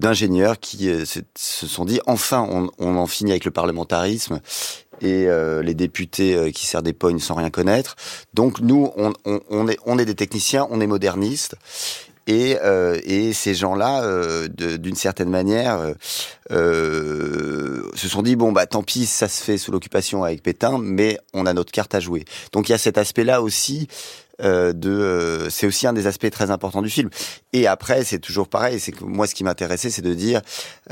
d'ingénieurs qui se sont dit enfin on en finit avec le parlementarisme et les députés qui serrent des pognes sans rien connaître. Donc nous on est des techniciens, on est modernistes. Et ces gens-là, d'une certaine manière, se sont dit bon bah tant pis, ça se fait sous l'occupation avec Pétain, mais on a notre carte à jouer. Donc il y a cet aspect-là aussi. C'est aussi un des aspects très importants du film. Et après, c'est toujours pareil. C'est que moi, ce qui m'intéressait, c'est de dire,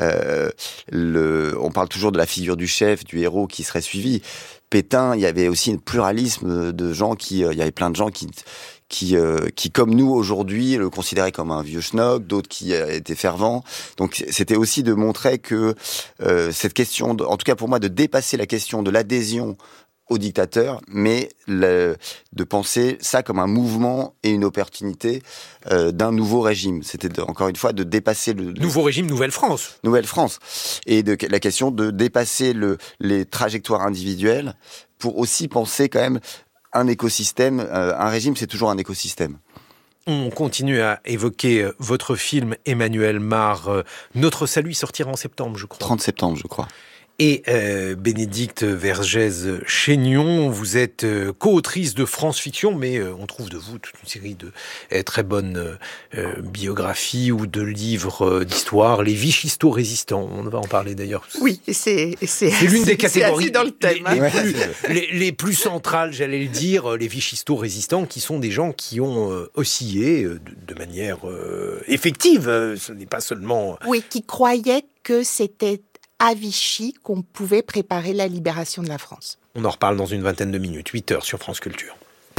on parle toujours de la figure du chef, du héros qui serait suivi. Pétain, il y avait aussi un pluralisme de gens il y avait plein de gens qui comme nous aujourd'hui le considéraient comme un vieux schnock, d'autres qui étaient fervents. Donc c'était aussi de montrer que cette question, en tout cas pour moi, de dépasser la question de l'adhésion au dictateur, mais de penser ça comme un mouvement et une opportunité d'un nouveau régime. C'était encore une fois de dépasser le nouveau régime, Nouvelle France. Nouvelle France, et de la question de dépasser les trajectoires individuelles pour aussi penser quand même un écosystème. Un régime, c'est toujours un écosystème. On continue à évoquer votre film, Emmanuel Mars. Notre salut sortira en septembre, je crois. 30 septembre, je crois. Et Bénédicte Vergès-Chaignon, vous êtes co-autrice de France Fiction, mais on trouve de vous toute une série de très bonnes biographies ou de livres d'histoire, les Vichisto-résistants. On va en parler d'ailleurs. Oui, c'est l'une des catégories dans le thème. Les plus centrales, j'allais le dire, les Vichisto-résistants, qui sont des gens qui ont oscillé de manière effective. Ce n'est pas seulement... Oui, qui croyaient que c'était à Vichy qu'on pouvait préparer la libération de la France. On en reparle dans une vingtaine de minutes, 8h sur France Culture.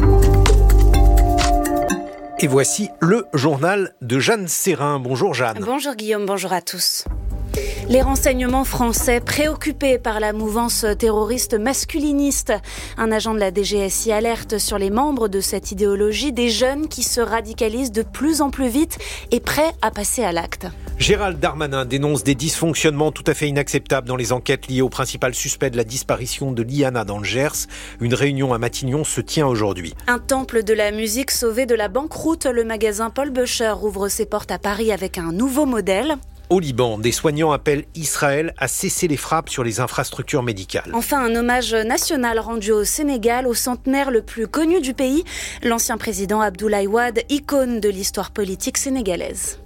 Et voici le journal de Jeanne Serrin. Bonjour Jeanne. Bonjour Guillaume, bonjour à tous. Les renseignements français préoccupés par la mouvance terroriste masculiniste. Un agent de la DGSI alerte sur les membres de cette idéologie, des jeunes qui se radicalisent de plus en plus vite et prêts à passer à l'acte. Gérald Darmanin dénonce des dysfonctionnements tout à fait inacceptables dans les enquêtes liées au principal suspect de la disparition de Liana dans le Gers. Une réunion à Matignon se tient aujourd'hui. Un temple de la musique sauvé de la banqueroute. Le magasin Paul Boucher ouvre ses portes à Paris avec un nouveau modèle. Au Liban, des soignants appellent Israël à cesser les frappes sur les infrastructures médicales. Enfin, un hommage national rendu au Sénégal, au centenaire le plus connu du pays, l'ancien président Abdoulaye Wade, icône de l'histoire politique sénégalaise.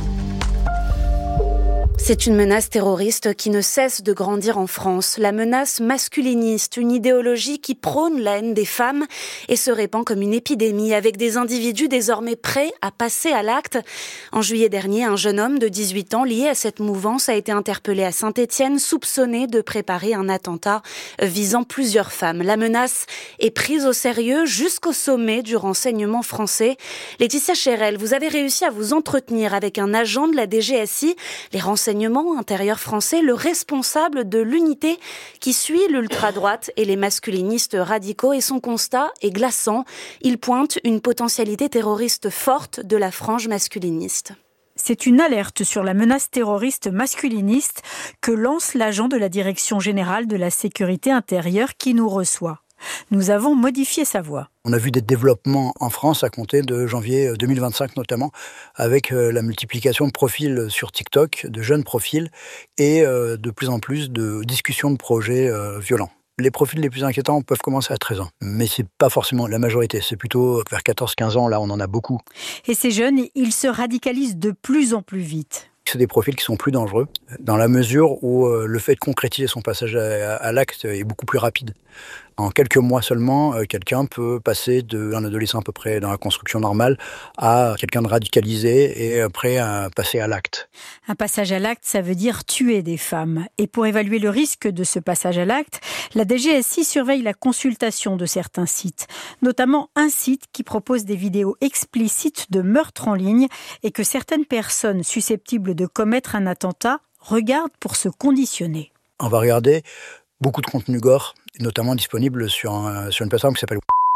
C'est une menace terroriste qui ne cesse de grandir en France. La menace masculiniste, une idéologie qui prône la haine des femmes et se répand comme une épidémie avec des individus désormais prêts à passer à l'acte. En juillet dernier, un jeune homme de 18 ans lié à cette mouvance a été interpellé à Saint-Étienne, soupçonné de préparer un attentat visant plusieurs femmes. La menace est prise au sérieux jusqu'au sommet du renseignement français. Laetitia Chérel, vous avez réussi à vous entretenir avec un agent de la DGSI, les renseignements intérieur français, le responsable de l'unité qui suit l'ultra-droite et les masculinistes radicaux, et son constat est glaçant. Il pointe une potentialité terroriste forte de la frange masculiniste. C'est une alerte sur la menace terroriste masculiniste que lance l'agent de la Direction générale de la sécurité intérieure qui nous reçoit. Nous avons modifié sa voix. On a vu des développements en France à compter de janvier 2025 notamment, avec la multiplication de profils sur TikTok, de jeunes profils, et de plus en plus de discussions de projets violents. Les profils les plus inquiétants peuvent commencer à 13 ans, mais c'est pas forcément la majorité, c'est plutôt vers 14-15 ans, là on en a beaucoup. Et ces jeunes, ils se radicalisent de plus en plus vite. C'est des profils qui sont plus dangereux, dans la mesure où le fait de concrétiser son passage à l'acte est beaucoup plus rapide. En quelques mois seulement, quelqu'un peut passer d'un adolescent à peu près dans la construction normale à quelqu'un de radicalisé et prêt à passer à l'acte. Un passage à l'acte, ça veut dire tuer des femmes. Et pour évaluer le risque de ce passage à l'acte, la DGSI surveille la consultation de certains sites, notamment un site qui propose des vidéos explicites de meurtres en ligne et que certaines personnes susceptibles de commettre un attentat regardent pour se conditionner. On va regarder beaucoup de contenu gore, notamment disponible sur une plateforme qui s'appelle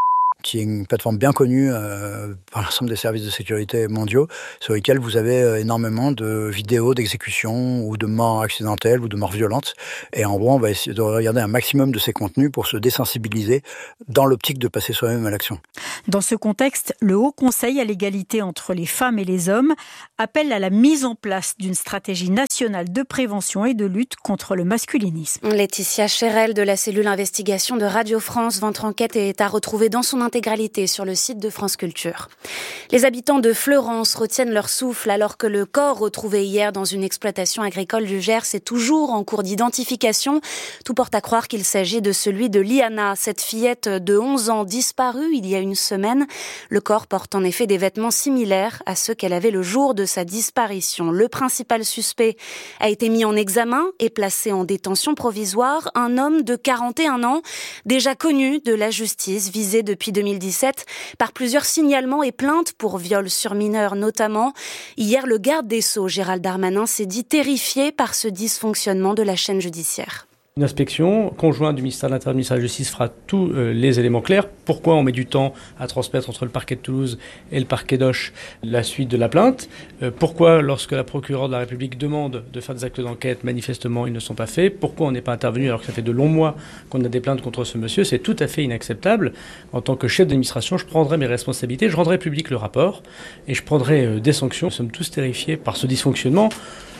qui est une plateforme bien connue par l'ensemble des services de sécurité mondiaux, sur lesquels vous avez énormément de vidéos d'exécutions ou de morts accidentelles ou de morts violentes. Et en gros, on va essayer de regarder un maximum de ces contenus pour se désensibiliser dans l'optique de passer soi-même à l'action. Dans ce contexte, le Haut Conseil à l'égalité entre les femmes et les hommes appelle à la mise en place d'une stratégie nationale de prévention et de lutte contre le masculinisme. Laetitia Chérel de la cellule investigation de Radio France. Votre enquête est à retrouver dans son intégralité sur le site de France Culture. Les habitants de Fleurance retiennent leur souffle alors que le corps retrouvé hier dans une exploitation agricole du Gers est toujours en cours d'identification. Tout porte à croire qu'il s'agit de celui de Liana, cette fillette de 11 ans disparue il y a une semaine. Le corps porte en effet des vêtements similaires à ceux qu'elle avait le jour de sa disparition. Le principal suspect a été mis en examen et placé en détention provisoire, un homme de 41 ans, déjà connu de la justice, visé depuis 2017 par plusieurs signalements et plaintes pour viol sur mineurs notamment. Hier, le garde des Sceaux, Gérald Darmanin, s'est dit terrifié par ce dysfonctionnement de la chaîne judiciaire. Une inspection conjointe du ministère de l'Intérieur et du ministère de la Justice fera tous les éléments clairs. Pourquoi on met du temps à transmettre entre le parquet de Toulouse et le parquet d'Auch la suite de la plainte ? Pourquoi, lorsque la procureure de la République demande de faire des actes d'enquête, manifestement, ils ne sont pas faits ? Pourquoi on n'est pas intervenu alors que ça fait de longs mois qu'on a des plaintes contre ce monsieur ? C'est tout à fait inacceptable. En tant que chef d'administration, je prendrai mes responsabilités, je rendrai public le rapport et je prendrai des sanctions. Nous sommes tous terrifiés par ce dysfonctionnement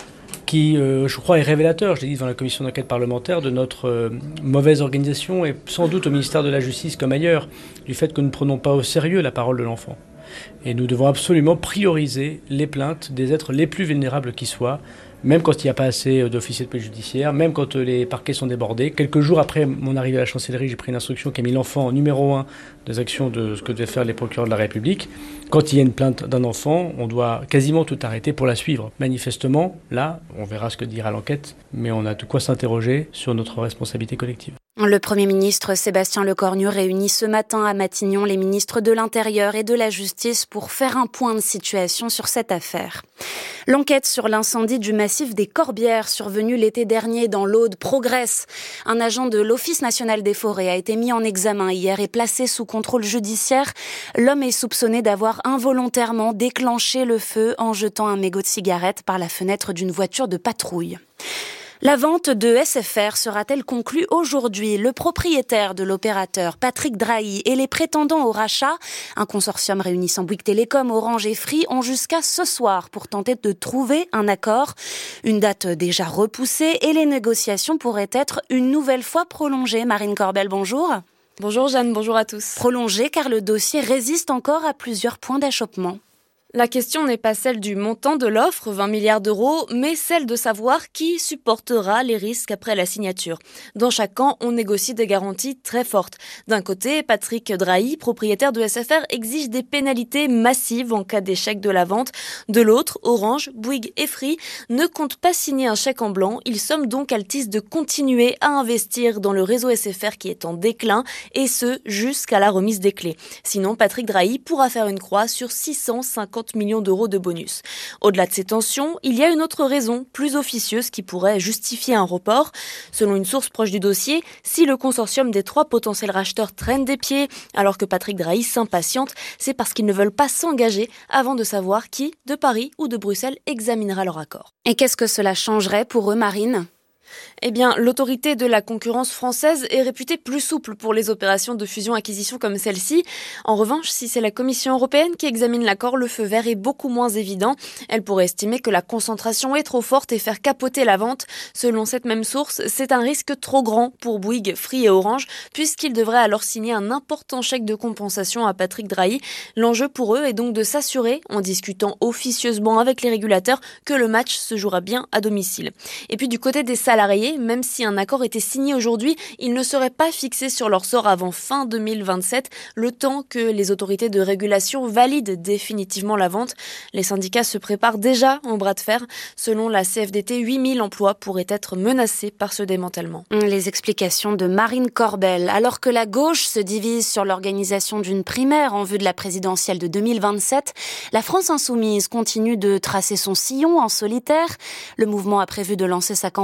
qui, je crois, est révélateur, je l'ai dit devant la commission d'enquête parlementaire, de notre mauvaise organisation et sans doute au ministère de la Justice comme ailleurs, du fait que nous ne prenons pas au sérieux la parole de l'enfant. Et nous devons absolument prioriser les plaintes des êtres les plus vulnérables qui soient, même quand il n'y a pas assez d'officiers de police judiciaire, même quand les parquets sont débordés. Quelques jours après mon arrivée à la chancellerie, j'ai pris une instruction qui a mis l'enfant en numéro 1 des actions de ce que devaient faire les procureurs de la République. Quand il y a une plainte d'un enfant, on doit quasiment tout arrêter pour la suivre. Manifestement, là, on verra ce que dira l'enquête, mais on a de quoi s'interroger sur notre responsabilité collective. Le Premier ministre Sébastien Lecornu réunit ce matin à Matignon les ministres de l'Intérieur et de la Justice pour faire un point de situation sur cette affaire. L'enquête sur l'incendie du massif des Corbières survenu l'été dernier dans l'Aude progresse. Un agent de l'Office national des forêts a été mis en examen hier et placé sous contrôle judiciaire. L'homme est soupçonné d'avoir involontairement déclenché le feu en jetant un mégot de cigarette par la fenêtre d'une voiture de patrouille. La vente de SFR sera-t-elle conclue aujourd'hui ? Le propriétaire de l'opérateur, Patrick Drahi, et les prétendants au rachat, un consortium réunissant Bouygues Télécom, Orange et Free, ont jusqu'à ce soir pour tenter de trouver un accord. Une date déjà repoussée et les négociations pourraient être une nouvelle fois prolongées. Marine Corbel, bonjour. Bonjour Jeanne, bonjour à tous. Prolongées car le dossier résiste encore à plusieurs points d'achoppement. La question n'est pas celle du montant de l'offre, 20 milliards d'euros, mais celle de savoir qui supportera les risques après la signature. Dans chaque camp, on négocie des garanties très fortes. D'un côté, Patrick Drahi, propriétaire de SFR, exige des pénalités massives en cas d'échec de la vente. De l'autre, Orange, Bouygues et Free ne comptent pas signer un chèque en blanc. Ils somment donc Altice de continuer à investir dans le réseau SFR qui est en déclin, et ce, jusqu'à la remise des clés. Sinon, Patrick Drahi pourra faire une croix sur 650 millions d'euros de bonus. Au-delà de ces tensions, il y a une autre raison, plus officieuse, qui pourrait justifier un report. Selon une source proche du dossier, si le consortium des 3 potentiels racheteurs traîne des pieds, alors que Patrick Drahi s'impatiente, c'est parce qu'ils ne veulent pas s'engager avant de savoir qui, de Paris ou de Bruxelles, examinera leur accord. Et qu'est-ce que cela changerait pour eux, Marine ? Eh bien, l'autorité de la concurrence française est réputée plus souple pour les opérations de fusion-acquisition comme celle-ci. En revanche, si c'est la Commission européenne qui examine l'accord, le feu vert est beaucoup moins évident. Elle pourrait estimer que la concentration est trop forte et faire capoter la vente. Selon cette même source, c'est un risque trop grand pour Bouygues, Free et Orange, puisqu'ils devraient alors signer un important chèque de compensation à Patrick Drahi. L'enjeu pour eux est donc de s'assurer, en discutant officieusement avec les régulateurs, que le match se jouera bien à domicile. Et puis du côté des salariés, même si un accord était signé aujourd'hui, il ne serait pas fixé sur leur sort avant fin 2027, le temps que les autorités de régulation valident définitivement la vente. Les syndicats se préparent déjà en bras de fer. Selon la CFDT, 8000 emplois pourraient être menacés par ce démantèlement. Les explications de Marine Corbel. Alors que la gauche se divise sur l'organisation d'une primaire en vue de la présidentielle de 2027, la France insoumise continue de tracer son sillon en solitaire. Le mouvement a prévu de lancer sa campagne ce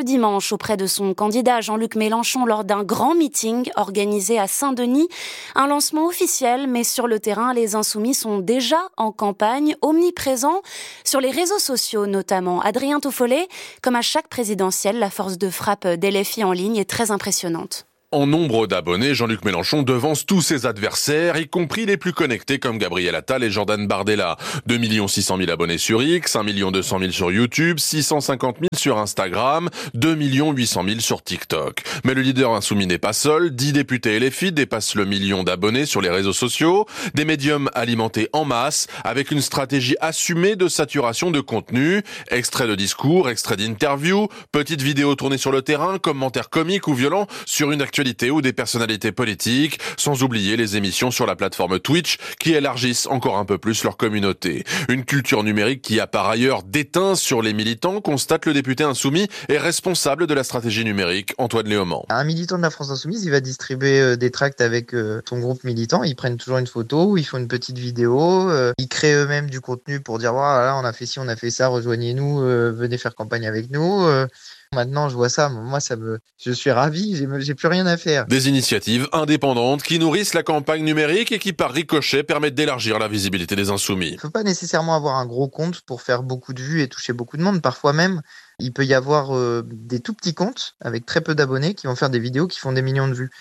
dimanche auprès de son candidat Jean-Luc Mélenchon lors d'un grand meeting organisé à Saint-Denis. Un lancement officiel, mais sur le terrain, les Insoumis sont déjà en campagne, omniprésents sur les réseaux sociaux notamment. Adrien Toffollet, comme à chaque présidentielle, la force de frappe d'LFI en ligne est très impressionnante. En nombre d'abonnés, Jean-Luc Mélenchon devance tous ses adversaires, y compris les plus connectés comme Gabriel Attal et Jordan Bardella. 2 600 000 abonnés sur X, 1 200 000 sur YouTube, 650 000 sur Instagram, 2 800 000 sur TikTok. Mais le leader insoumis n'est pas seul. 10 députés LFI dépassent le million d'abonnés sur les réseaux sociaux. Des médiums alimentés en masse, avec une stratégie assumée de saturation de contenu. Extraits de discours, extraits d'interviews, petites vidéos tournées sur le terrain, commentaires comiques ou violents sur une actualité ou des personnalités politiques, sans oublier les émissions sur la plateforme Twitch qui élargissent encore un peu plus leur communauté. Une culture numérique qui a par ailleurs déteint sur les militants, constate le député insoumis et responsable de la stratégie numérique, Antoine Léaumont. Un militant de la France Insoumise, il va distribuer des tracts avec son groupe militant, ils prennent toujours une photo, ils font une petite vidéo, ils créent eux-mêmes du contenu pour dire voilà, on a fait ci, on a fait ça, rejoignez-nous, venez faire campagne avec nous. Maintenant, je vois ça, moi, je suis ravi, j'ai plus rien à faire. Des initiatives indépendantes qui nourrissent la campagne numérique et qui, par ricochet, permettent d'élargir la visibilité des insoumis. Il ne faut pas nécessairement avoir un gros compte pour faire beaucoup de vues et toucher beaucoup de monde. Parfois même, il peut y avoir des tout petits comptes avec très peu d'abonnés qui vont faire des vidéos qui font des millions de vues.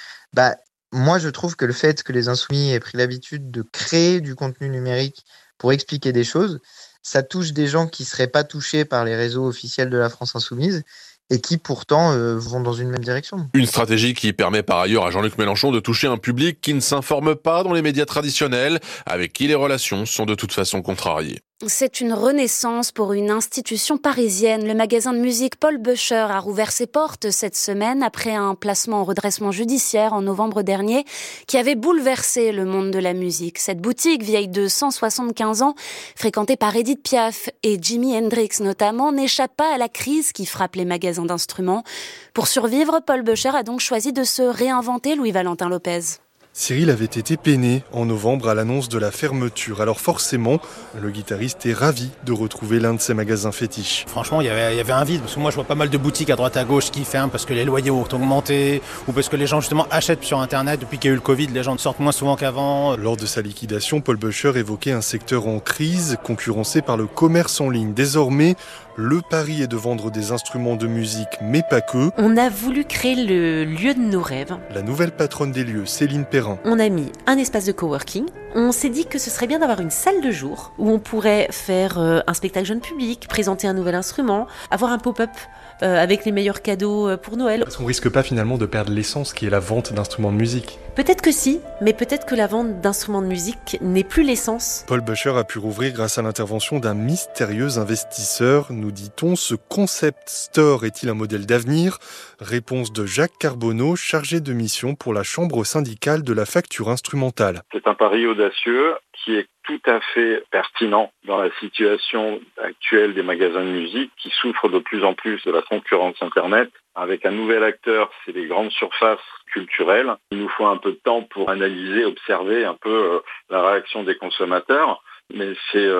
Moi, je trouve que le fait que les insoumis aient pris l'habitude de créer du contenu numérique pour expliquer des choses, ça touche des gens qui ne seraient pas touchés par les réseaux officiels de la France Insoumise et qui pourtant vont dans une même direction. Une stratégie qui permet par ailleurs à Jean-Luc Mélenchon de toucher un public qui ne s'informe pas dans les médias traditionnels, avec qui les relations sont de toute façon contrariées. C'est une renaissance pour une institution parisienne. Le magasin de musique Paul Böcher a rouvert ses portes cette semaine après un placement en redressement judiciaire en novembre dernier qui avait bouleversé le monde de la musique. Cette boutique, vieille de 175 ans, fréquentée par Edith Piaf et Jimi Hendrix notamment, n'échappe pas à la crise qui frappe les magasins d'instruments. Pour survivre, Paul Böcher a donc choisi de se réinventer, Louis-Valentin Lopez. Cyril avait été peiné en novembre à l'annonce de la fermeture. Alors forcément, le guitariste est ravi de retrouver l'un de ses magasins fétiches. Franchement, il y avait un vide, parce que moi je vois pas mal de boutiques à droite à gauche qui ferment parce que les loyers ont augmenté, ou parce que les gens justement achètent sur Internet. Depuis qu'il y a eu le Covid, les gens sortent moins souvent qu'avant. Lors de sa liquidation, Paul Böcher évoquait un secteur en crise, concurrencé par le commerce en ligne. Désormais, le pari est de vendre des instruments de musique, mais pas que. On a voulu créer le lieu de nos rêves. La nouvelle patronne des lieux, Céline Perrin. On a mis un espace de coworking. On s'est dit que ce serait bien d'avoir une salle de jour où on pourrait faire un spectacle jeune public, présenter un nouvel instrument, avoir un pop-up avec les meilleurs cadeaux pour Noël. Est-ce qu'on risque pas finalement de perdre l'essence qui est la vente d'instruments de musique ? Peut-être que si, mais peut-être que la vente d'instruments de musique n'est plus l'essence. Paul Böcher a pu rouvrir grâce à l'intervention d'un mystérieux investisseur. Nous dit-on, ce concept store est-il un modèle d'avenir ? Réponse de Jacques Carbonneau, chargé de mission pour la Chambre syndicale de la facture instrumentale. C'est un pari audacieux qui est tout à fait pertinent dans la situation actuelle des magasins de musique qui souffrent de plus en plus de la concurrence Internet. Avec un nouvel acteur, c'est les grandes surfaces culturelles. Il nous faut un peu de temps pour analyser, observer un peu la réaction des consommateurs. Mais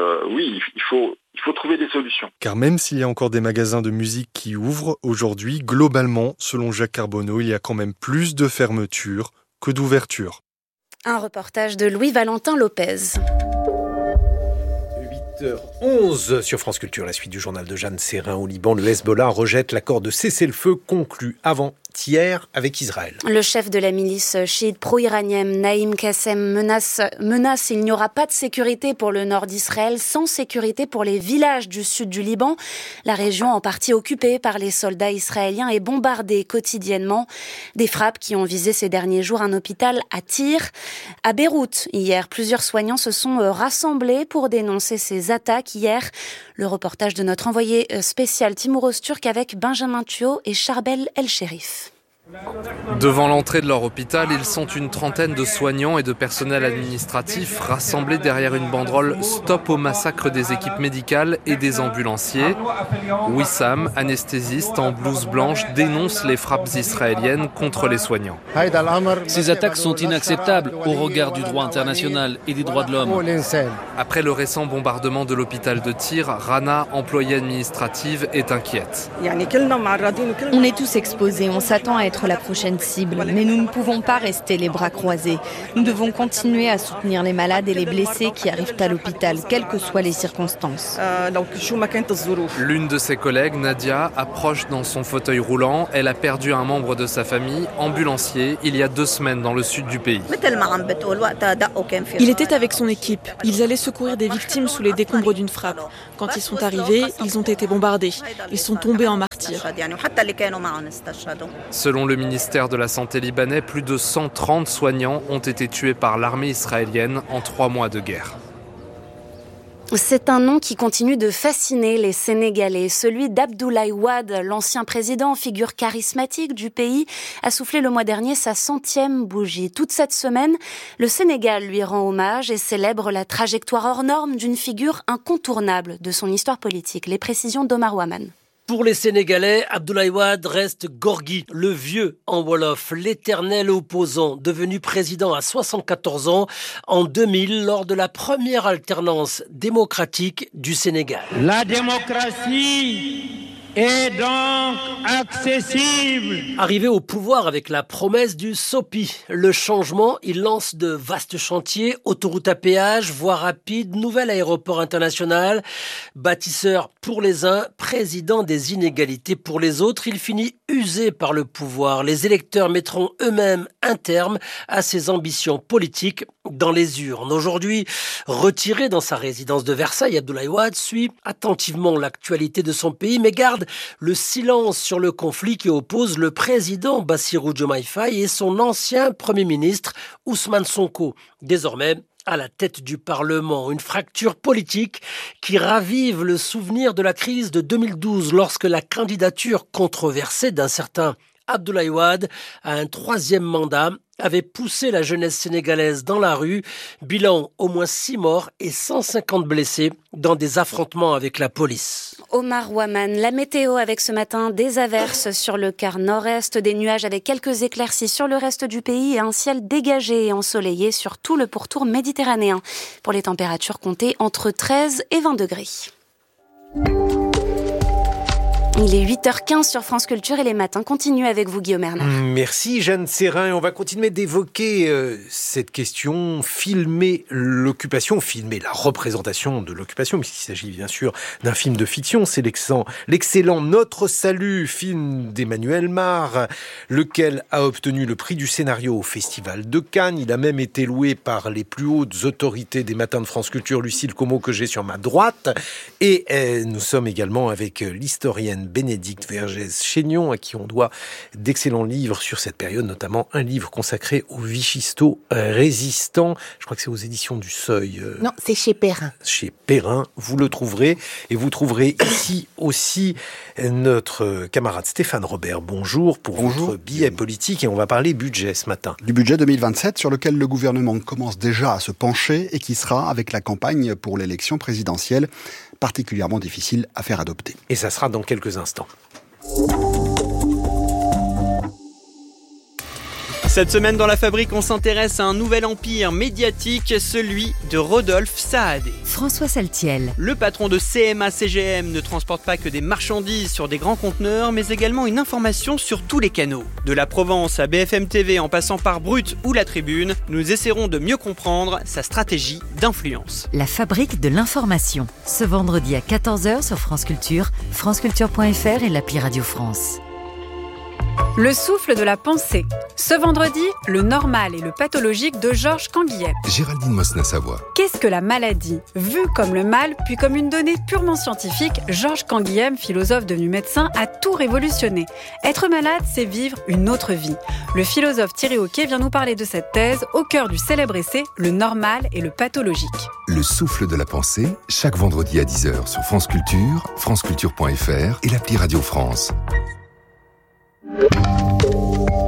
il faut trouver des solutions. Car même s'il y a encore des magasins de musique qui ouvrent, aujourd'hui, globalement, selon Jacques Carbonneau, il y a quand même plus de fermetures que d'ouvertures. Un reportage de Louis-Valentin Lopez. 8h11 sur France Culture, la suite du journal de Jeanne Serrin au Liban. Le Hezbollah rejette l'accord de cessez-le-feu conclu avant-hier avec Israël. Le chef de la milice chiite pro-iranienne Naïm Qassem menace il n'y aura pas de sécurité pour le nord d'Israël sans sécurité pour les villages du sud du Liban. La région en partie occupée par les soldats israéliens est bombardée quotidiennement. Des frappes qui ont visé ces derniers jours un hôpital à Tyr. À Beyrouth, hier, plusieurs soignants se sont rassemblés pour dénoncer ces attaques. Hier, le reportage de notre envoyé spécial Timur Öztürk avec Benjamin Thuot et Charbel El Chérif. Devant l'entrée de leur hôpital, ils sont une trentaine de soignants et de personnel administratif rassemblés derrière une banderole « Stop au massacre des équipes médicales et des ambulanciers ». Wissam, anesthésiste en blouse blanche, dénonce les frappes israéliennes contre les soignants. Ces attaques sont inacceptables au regard du droit international et des droits de l'homme. Après le récent bombardement de l'hôpital de Tyr, Rana, employée administrative, est inquiète. On est tous exposés, on s'attend à être la prochaine cible, mais nous ne pouvons pas rester les bras croisés. Nous devons continuer à soutenir les malades et les blessés qui arrivent à l'hôpital, quelles que soient les circonstances. L'une de ses collègues, Nadia, approche dans son fauteuil roulant. Elle a perdu un membre de sa famille, ambulancier, il y a 2 semaines dans le sud du pays. Il était avec son équipe. Ils allaient secourir des victimes sous les décombres d'une frappe. Quand ils sont arrivés, ils ont été bombardés. Ils sont tombés en martyrs. Selon le ministère de la Santé libanais, plus de 130 soignants ont été tués par l'armée israélienne en 3 mois de guerre. C'est un nom qui continue de fasciner les Sénégalais. Celui d'Abdoulaye Wade, l'ancien président, figure charismatique du pays, a soufflé le mois dernier sa 100e bougie. Toute cette semaine, le Sénégal lui rend hommage et célèbre la trajectoire hors norme d'une figure incontournable de son histoire politique. Les précisions d'Omar Waman. Pour les Sénégalais, Abdoulaye Wade reste Gorgui, le vieux en Wolof, l'éternel opposant, devenu président à 74 ans en 2000 lors de la première alternance démocratique du Sénégal. La démocratie est donc accessible. Arrivé au pouvoir avec la promesse du SOPI, le changement, il lance de vastes chantiers, autoroutes à péage, voies rapides, nouvel aéroport international, bâtisseur pour les uns, président des inégalités pour les autres. Il finit usé par le pouvoir. Les électeurs mettront eux-mêmes un terme à ses ambitions politiques dans les urnes. Aujourd'hui, retiré dans sa résidence de Versailles, Abdoulaye Wade suit attentivement l'actualité de son pays, mais garde le silence sur le conflit qui oppose le président Bassirou Diomaye Faye et son ancien Premier ministre Ousmane Sonko. Désormais, à la tête du Parlement, une fracture politique qui ravive le souvenir de la crise de 2012 lorsque la candidature controversée d'un certain Abdoulaye Wade à un 3e mandat avait poussé la jeunesse sénégalaise dans la rue. Bilan, au moins 6 morts et 150 blessés dans des affrontements avec la police. Omar Waman, la météo avec ce matin des averses sur le quart nord-est, des nuages avec quelques éclaircies sur le reste du pays et un ciel dégagé et ensoleillé sur tout le pourtour méditerranéen. Pour les températures comptées entre 13 et 20 degrés. Il est 8h15 sur France Culture et les matins continuent avec vous, Guillaume Bernard. Merci Jeanne Serrin. On va continuer d'évoquer cette question, filmer l'occupation, filmer la représentation de l'occupation, puisqu'il s'agit bien sûr d'un film de fiction. C'est l'excellent Notre Salut, film d'Emmanuel Mar, lequel a obtenu le prix du scénario au Festival de Cannes. Il a même été loué par les plus hautes autorités des matins de France Culture, Lucille Como, que j'ai sur ma droite. Et nous sommes également avec l'historienne Bénédicte Vergès-Chénion, à qui on doit d'excellents livres sur cette période, notamment un livre consacré aux vichystos résistants. Je crois que c'est aux éditions du Seuil. Non, c'est chez Perrin. Chez Perrin, vous le trouverez. Et vous trouverez ici aussi notre camarade Stéphane Robert. Bonjour pour votre billet politique. Et on va parler budget ce matin. Du budget 2027 sur lequel le gouvernement commence déjà à se pencher et qui sera, avec la campagne pour l'élection présidentielle, particulièrement difficile à faire adopter. Et ça sera dans quelques instants. Cette semaine dans La Fabrique, on s'intéresse à un nouvel empire médiatique, celui de Rodolphe Saadé. François Saltiel. Le patron de CMA-CGM ne transporte pas que des marchandises sur des grands conteneurs, mais également une information sur tous les canaux. De la Provence à BFM TV en passant par Brut ou La Tribune, nous essaierons de mieux comprendre sa stratégie d'influence. La Fabrique de l'information. Ce vendredi à 14h sur France Culture, franceculture.fr et l'appli Radio France. Le souffle de la pensée. Ce vendredi, le normal et le pathologique de Georges Canguilhem. Géraldine Mosna-Savoie. Qu'est-ce que la maladie ? Vu comme le mal, puis comme une donnée purement scientifique, Georges Canguilhem, philosophe devenu médecin, a tout révolutionné. Être malade, c'est vivre une autre vie. Le philosophe Thierry Hauquet vient nous parler de cette thèse au cœur du célèbre essai « Le normal et le pathologique ». Le souffle de la pensée, chaque vendredi à 10h sur France Culture, franceculture.fr et l'appli Radio France.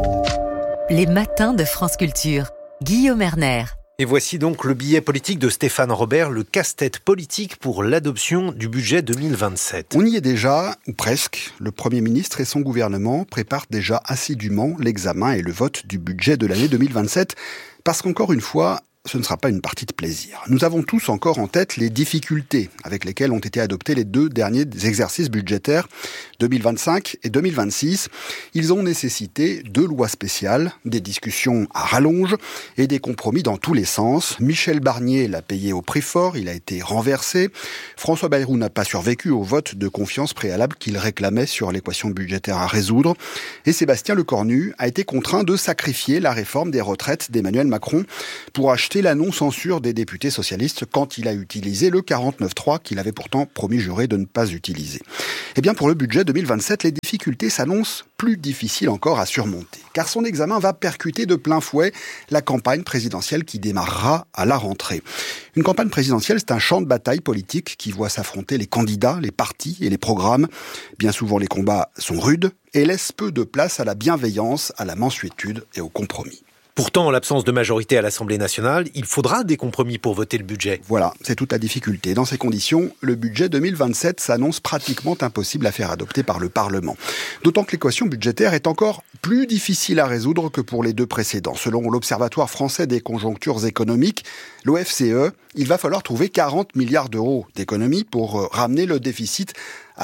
les matins de France Culture. Guillaume Erner. Et voici donc le billet politique de Stéphane Robert, le casse-tête politique pour l'adoption du budget 2027. On y est déjà, ou presque. Le Premier ministre et son gouvernement préparent déjà assidûment l'examen et le vote du budget de l'année 2027, parce qu'encore une fois, ce ne sera pas une partie de plaisir. Nous avons tous encore en tête les difficultés avec lesquelles ont été adoptés les 2 derniers exercices budgétaires, 2025 et 2026. Ils ont nécessité 2 lois spéciales, des discussions à rallonge et des compromis dans tous les sens. Michel Barnier l'a payé au prix fort, il a été renversé. François Bayrou n'a pas survécu au vote de confiance préalable qu'il réclamait sur l'équation budgétaire à résoudre. Et Sébastien Lecornu a été contraint de sacrifier la réforme des retraites d'Emmanuel Macron pour acheter la non-censure des députés socialistes quand il a utilisé le 49.3 qu'il avait pourtant promis juré de ne pas utiliser. Eh bien, pour le budget 2027, les difficultés s'annoncent plus difficiles encore à surmonter, car son examen va percuter de plein fouet la campagne présidentielle qui démarrera à la rentrée. Une campagne présidentielle, c'est un champ de bataille politique qui voit s'affronter les candidats, les partis et les programmes. Bien souvent, les combats sont rudes et laissent peu de place à la bienveillance, à la mansuétude et au compromis. Pourtant, en l'absence de majorité à l'Assemblée nationale, il faudra des compromis pour voter le budget. Voilà, c'est toute la difficulté. Dans ces conditions, le budget 2027 s'annonce pratiquement impossible à faire adopter par le Parlement. D'autant que l'équation budgétaire est encore plus difficile à résoudre que pour les 2 précédents. Selon l'Observatoire français des conjonctures économiques, l'OFCE, il va falloir trouver 40 milliards d'euros d'économies pour ramener le déficit à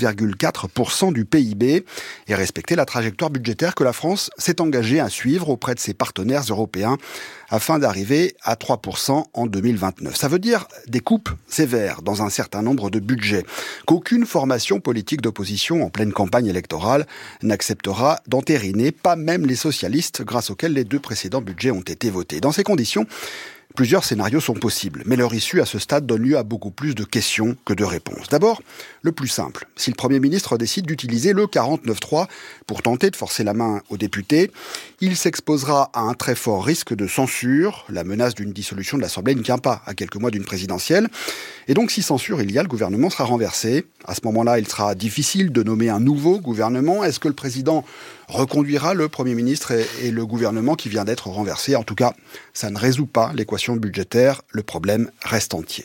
4,4% du PIB et respecter la trajectoire budgétaire que la France s'est engagée à suivre auprès de ses partenaires européens afin d'arriver à 3% en 2029. Ça veut dire des coupes sévères dans un certain nombre de budgets qu'aucune formation politique d'opposition en pleine campagne électorale n'acceptera d'entériner, pas même les socialistes grâce auxquels les 2 précédents budgets ont été votés. Dans ces conditions, plusieurs scénarios sont possibles, mais leur issue à ce stade donne lieu à beaucoup plus de questions que de réponses. D'abord, le plus simple. Si le Premier ministre décide d'utiliser le 49.3 pour tenter de forcer la main aux députés, il s'exposera à un très fort risque de censure. La menace d'une dissolution de l'Assemblée ne tient pas à quelques mois d'une présidentielle. Et donc, si censure il y a, le gouvernement sera renversé. À ce moment-là, il sera difficile de nommer un nouveau gouvernement. Est-ce que le président reconduira le Premier ministre et le gouvernement qui vient d'être renversé? En tout cas, ça ne résout pas l'équation budgétaire. Le problème reste entier.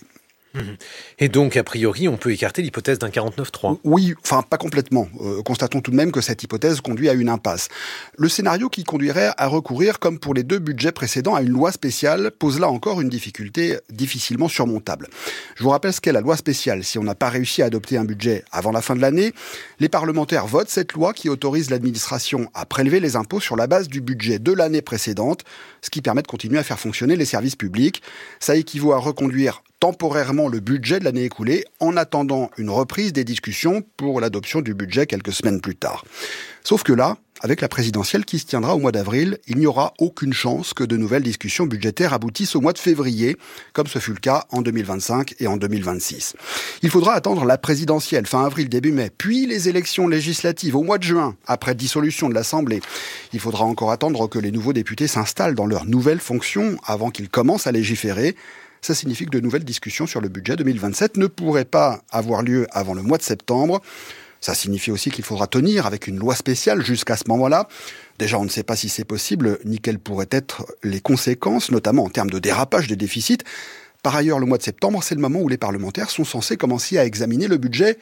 Et donc, a priori, on peut écarter l'hypothèse d'un 49.3. Oui, enfin pas complètement. Constatons tout de même que cette hypothèse conduit à une impasse. Le scénario qui conduirait à recourir, comme pour les 2 budgets précédents, à une loi spéciale pose là encore une difficulté difficilement surmontable. Je vous rappelle ce qu'est la loi spéciale. Si on n'a pas réussi à adopter un budget avant la fin de l'année, les parlementaires votent cette loi qui autorise l'administration à prélever les impôts sur la base du budget de l'année précédente, ce qui permet de continuer à faire fonctionner les services publics. Ça équivaut à reconduire temporairement le budget de l'année écoulée en attendant une reprise des discussions pour l'adoption du budget quelques semaines plus tard. Sauf que là, avec la présidentielle qui se tiendra au mois d'avril, il n'y aura aucune chance que de nouvelles discussions budgétaires aboutissent au mois de février, comme ce fut le cas en 2025 et en 2026. Il faudra attendre la présidentielle fin avril, début mai, puis les élections législatives au mois de juin, après dissolution de l'Assemblée. Il faudra encore attendre que les nouveaux députés s'installent dans leurs nouvelles fonctions avant qu'ils commencent à légiférer. Ça signifie que de nouvelles discussions sur le budget 2027 ne pourraient pas avoir lieu avant le mois de septembre. Ça signifie aussi qu'il faudra tenir avec une loi spéciale jusqu'à ce moment-là. Déjà, on ne sait pas si c'est possible, ni quelles pourraient être les conséquences, notamment en termes de dérapage des déficits. Par ailleurs, le mois de septembre, c'est le moment où les parlementaires sont censés commencer à examiner le budget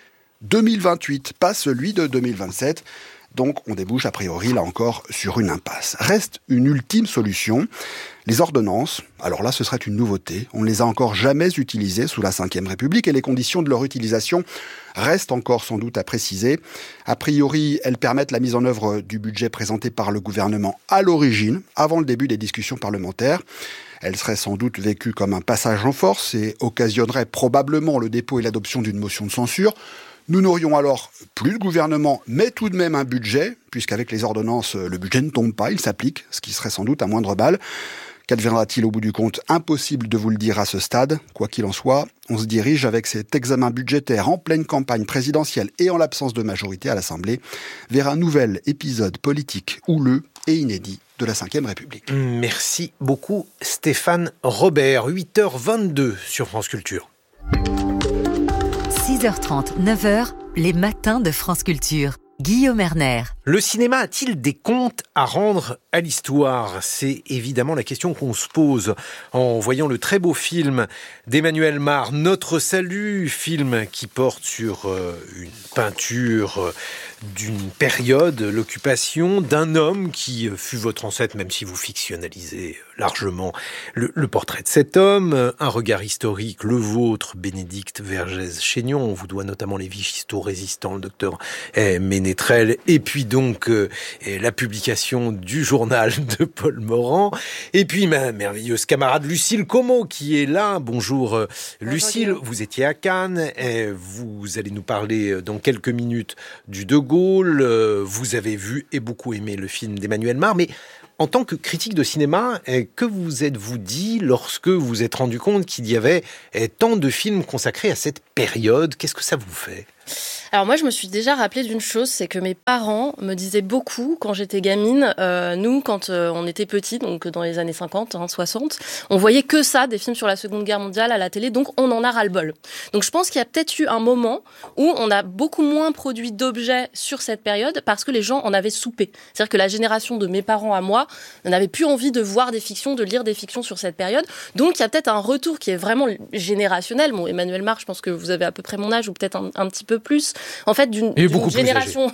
2028, pas celui de 2027. Donc, on débouche a priori, là encore, sur une impasse. Reste une ultime solution, les ordonnances. Alors là, ce serait une nouveauté. On ne les a encore jamais utilisées sous la Ve République et les conditions de leur utilisation restent encore sans doute à préciser. A priori, elles permettent la mise en œuvre du budget présenté par le gouvernement à l'origine, avant le début des discussions parlementaires. Elle serait sans doute vécue comme un passage en force et occasionnerait probablement le dépôt et l'adoption d'une motion de censure. Nous n'aurions alors plus de gouvernement, mais tout de même un budget, puisqu'avec les ordonnances, le budget ne tombe pas, il s'applique, ce qui serait sans doute à moindre balle. Qu'adviendra-t-il au bout du compte? Impossible de vous le dire à ce stade. Quoi qu'il en soit, on se dirige avec cet examen budgétaire en pleine campagne présidentielle et en l'absence de majorité à l'Assemblée vers un nouvel épisode politique houleux et inédit de la Ve République. Merci beaucoup Stéphane Robert. 8h22 sur France Culture. 6h30, 9h, les matins de France Culture. Guillaume Erner. Le cinéma a-t-il des comptes à rendre à l'histoire ? C'est évidemment la question qu'on se pose en voyant le très beau film d'Emmanuel Mar, Notre Salut, film qui porte sur une peinture d'une période, l'occupation d'un homme qui fut votre ancêtre, même si vous fictionnalisez largement le portrait de cet homme. Un regard historique, le vôtre, Bénédicte Vergès-Chaignon. On vous doit notamment les vichystos-résistants, le docteur Ménétrel, et puis donc la publication du journal de Paul Morand, et puis ma merveilleuse camarade Lucile Como qui est là. Bonjour Lucile, vous étiez à Cannes, vous allez nous parler dans quelques minutes du De Gaulle, vous avez vu et beaucoup aimé le film d'Emmanuel Mar, mais en tant que critique de cinéma, que vous êtes-vous dit lorsque vous vous êtes rendu compte qu'il y avait tant de films consacrés à cette période ? Qu'est-ce que ça vous fait ? Alors moi, je me suis déjà rappelé d'une chose, c'est que mes parents me disaient beaucoup quand j'étais gamine, nous, quand on était petits, donc dans les années 50, 60, on voyait que ça, des films sur la Seconde Guerre mondiale à la télé, donc on en a ras-le-bol. Donc je pense qu'il y a peut-être eu un moment où on a beaucoup moins produit d'objets sur cette période parce que les gens en avaient soupé. C'est-à-dire que la génération de mes parents à moi n'avait plus envie de voir des fictions, de lire des fictions sur cette période. Donc il y a peut-être un retour qui est vraiment générationnel. Bon, Emmanuel Mar, je pense que vous avez à peu près mon âge ou peut-être un petit peu plus. En fait, d'une génération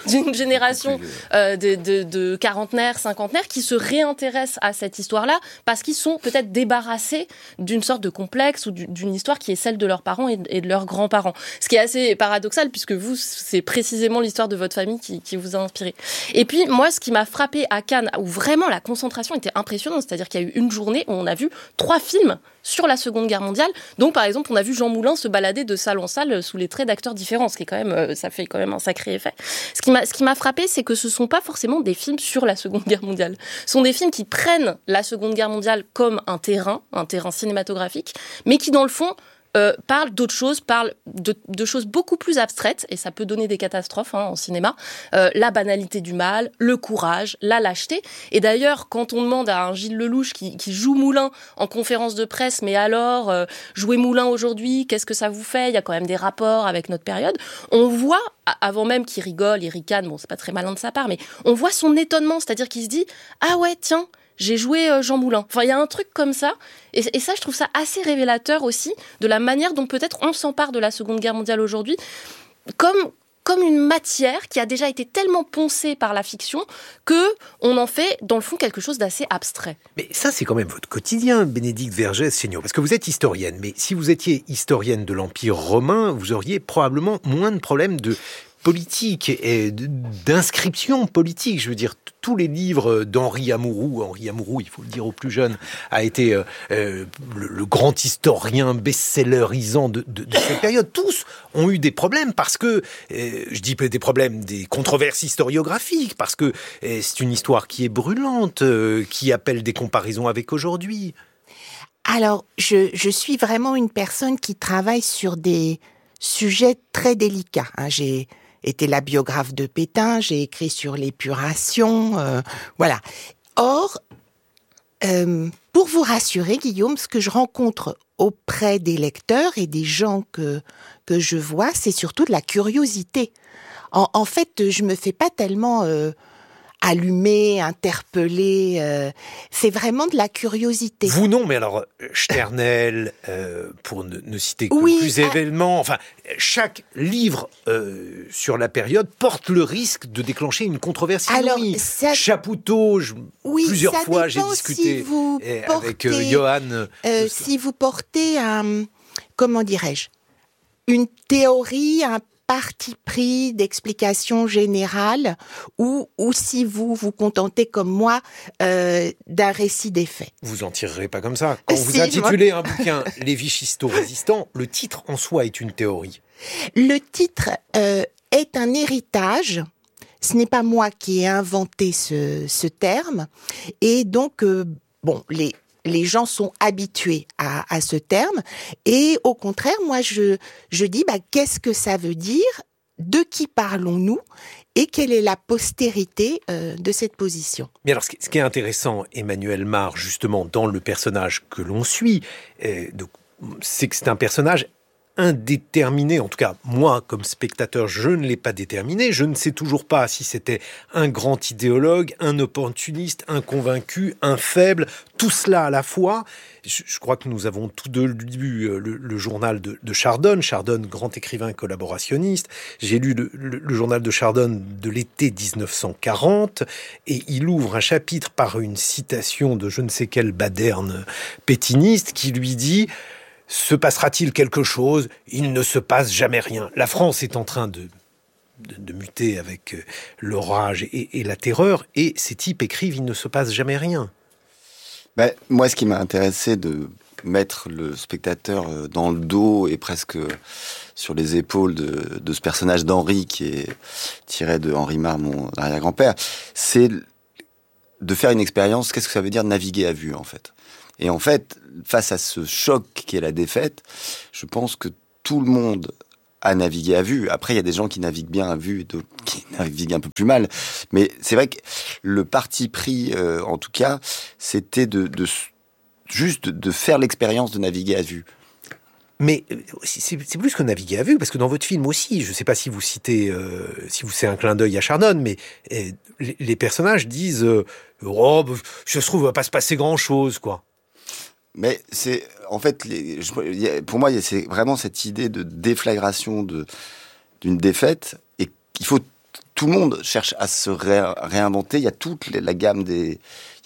de quarantenaires, cinquantenaires qui se réintéressent à cette histoire-là parce qu'ils sont peut-être débarrassés d'une sorte de complexe ou d'une histoire qui est celle de leurs parents et de leurs grands-parents. Ce qui est assez paradoxal puisque vous, c'est précisément l'histoire de votre famille qui vous a inspiré. Et puis, moi, ce qui m'a frappé à Cannes, où vraiment la concentration était impressionnante, c'est-à-dire qu'il y a eu une journée où on a vu 3 films sur la Seconde Guerre mondiale. Donc, par exemple, on a vu Jean Moulin se balader de salle en salle sous les traits d'acteurs différents, ce qui est quand même, ça fait quand même un sacré effet. Ce qui m'a frappé, c'est que ce sont pas forcément des films sur la Seconde Guerre mondiale. Ce sont des films qui prennent la Seconde Guerre mondiale comme un terrain cinématographique, mais qui, dans le fond, parle d'autres choses, parle de choses beaucoup plus abstraites, et ça peut donner des catastrophes en cinéma, la banalité du mal, le courage, la lâcheté. Et d'ailleurs, quand on demande à un Gilles Lelouch qui joue Moulin en conférence de presse, mais alors, jouer Moulin aujourd'hui, qu'est-ce que ça vous fait ? Il y a quand même des rapports avec notre période. On voit, avant même qu'il rigole, il ricane, bon, c'est pas très malin de sa part, mais on voit son étonnement, c'est-à-dire qu'il se dit « Ah ouais, tiens !» j'ai joué Jean Moulin. Enfin, il y a un truc comme ça. Et ça, je trouve ça assez révélateur aussi de la manière dont peut-être on s'empare de la Seconde Guerre mondiale aujourd'hui comme une matière qui a déjà été tellement poncée par la fiction qu'on en fait, dans le fond, quelque chose d'assez abstrait. Mais ça, c'est quand même votre quotidien, Bénédicte Vergès-Chaignon, parce que vous êtes historienne. Mais si vous étiez historienne de l'Empire romain, vous auriez probablement moins de problèmes de politique et d'inscription politique. Je veux dire, tous les livres d'Henri Amouroux, il faut le dire aux plus jeunes, a été le grand historien best-sellerisant de cette période. Tous ont eu des problèmes parce que, je dis des problèmes, des controverses historiographiques, parce que c'est une histoire qui est brûlante, qui appelle des comparaisons avec aujourd'hui. Alors, je suis vraiment une personne qui travaille sur des sujets très délicats. J'ai été la biographe de Pétain, j'ai écrit sur l'épuration, voilà. Or, pour vous rassurer, Guillaume, ce que je rencontre auprès des lecteurs et des gens que je vois, c'est surtout de la curiosité. En fait, je me fais pas tellement allumer, interpeller, c'est vraiment de la curiosité. Vous non, mais alors Sternel, pour ne citer que plus événements, enfin chaque livre sur la période porte le risque de déclencher une controverse inouïe. Chapoutot, plusieurs fois j'ai discuté avec Johan. Si vous portez comment dirais-je, une théorie, un parti pris d'explication générale ou si vous vous contentez comme moi d'un récit des faits. Vous en tirerez pas comme ça. Quand vous intitulez un bouquin « Les vichystos-résistants », le titre en soi est une théorie. Le titre est un héritage. Ce n'est pas moi qui ai inventé ce terme. Et donc, les gens sont habitués à ce terme. Et au contraire, moi, je dis, qu'est-ce que ça veut dire ? De qui parlons-nous ? Et quelle est la postérité de cette position ? Mais alors, ce qui est intéressant, Emmanuel Mar, justement, dans le personnage que l'on suit, c'est que c'est un personnage indéterminé. En tout cas, moi, comme spectateur, je ne l'ai pas déterminé. Je ne sais toujours pas si c'était un grand idéologue, un opportuniste, un convaincu, un faible, tout cela à la fois. Je crois que nous avons tous deux lu le journal de Chardon, grand écrivain collaborationniste. J'ai lu le journal de Chardon de l'été 1940, et il ouvre un chapitre par une citation de je ne sais quel baderne pétiniste qui lui dit « Se passera-t-il quelque chose ? Il ne se passe jamais rien. » La France est en train de muter avec l'orage et la terreur, et ces types écrivent « Il ne se passe jamais rien ». Moi, ce qui m'a intéressé de mettre le spectateur dans le dos et presque sur les épaules de ce personnage d'Henri, qui est tiré de Henri Marre, mon arrière-grand-père, c'est de faire une expérience. Qu'est-ce que ça veut dire naviguer à vue, en fait ? Et en fait, face à ce choc qui est la défaite, je pense que tout le monde a navigué à vue. Après, il y a des gens qui naviguent bien à vue et d'autres qui naviguent un peu plus mal. Mais c'est vrai que le parti pris, en tout cas, c'était juste de faire l'expérience de naviguer à vue. Mais c'est plus que naviguer à vue, parce que dans votre film aussi, je ne sais pas si vous citez, c'est un clin d'œil à Chardon, mais les personnages disent oh, je trouve, il ne va pas se passer grand-chose, quoi. Mais c'est, en fait, pour moi, c'est vraiment cette idée de déflagration d'une défaite, et qu'il faut, tout le monde cherche à se réinventer. Il y a toute la gamme des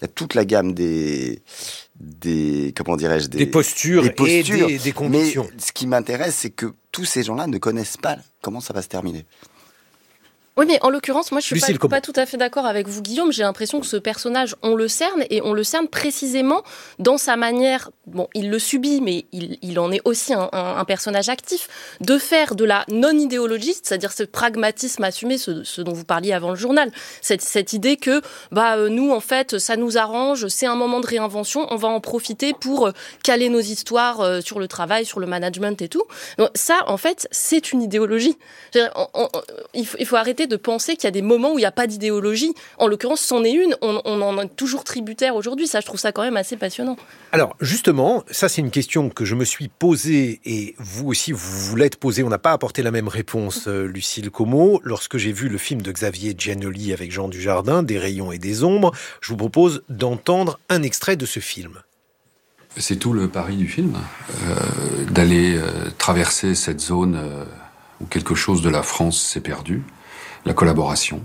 comment dirais-je, des postures et des convictions. Mais ce qui m'intéresse, c'est que tous ces gens-là ne connaissent pas comment ça va se terminer. Oui, mais en l'occurrence, moi, je suis pas tout à fait d'accord avec vous, Guillaume. J'ai l'impression que ce personnage, on le cerne, et on le cerne précisément dans sa manière, bon, il le subit, mais il en est aussi un personnage actif, de faire de la non-idéologie, c'est-à-dire ce pragmatisme assumé, ce dont vous parliez avant le journal, cette idée que, nous, en fait, ça nous arrange, c'est un moment de réinvention, on va en profiter pour caler nos histoires sur le travail, sur le management et tout. Donc, ça, en fait, c'est une idéologie. Il faut arrêter de penser qu'il y a des moments où il n'y a pas d'idéologie. En l'occurrence, c'en est une. On en est toujours tributaire aujourd'hui. Ça, je trouve ça quand même assez passionnant. Alors, justement, ça, c'est une question que je me suis posée, et vous aussi, vous l'êtes posée. On n'a pas apporté la même réponse, Lucille Como. Lorsque j'ai vu le film de Xavier Giannoli avec Jean Dujardin, Des rayons et des ombres, je vous propose d'entendre un extrait de ce film. C'est tout le pari du film, d'aller traverser cette zone où quelque chose de la France s'est perdu. La collaboration,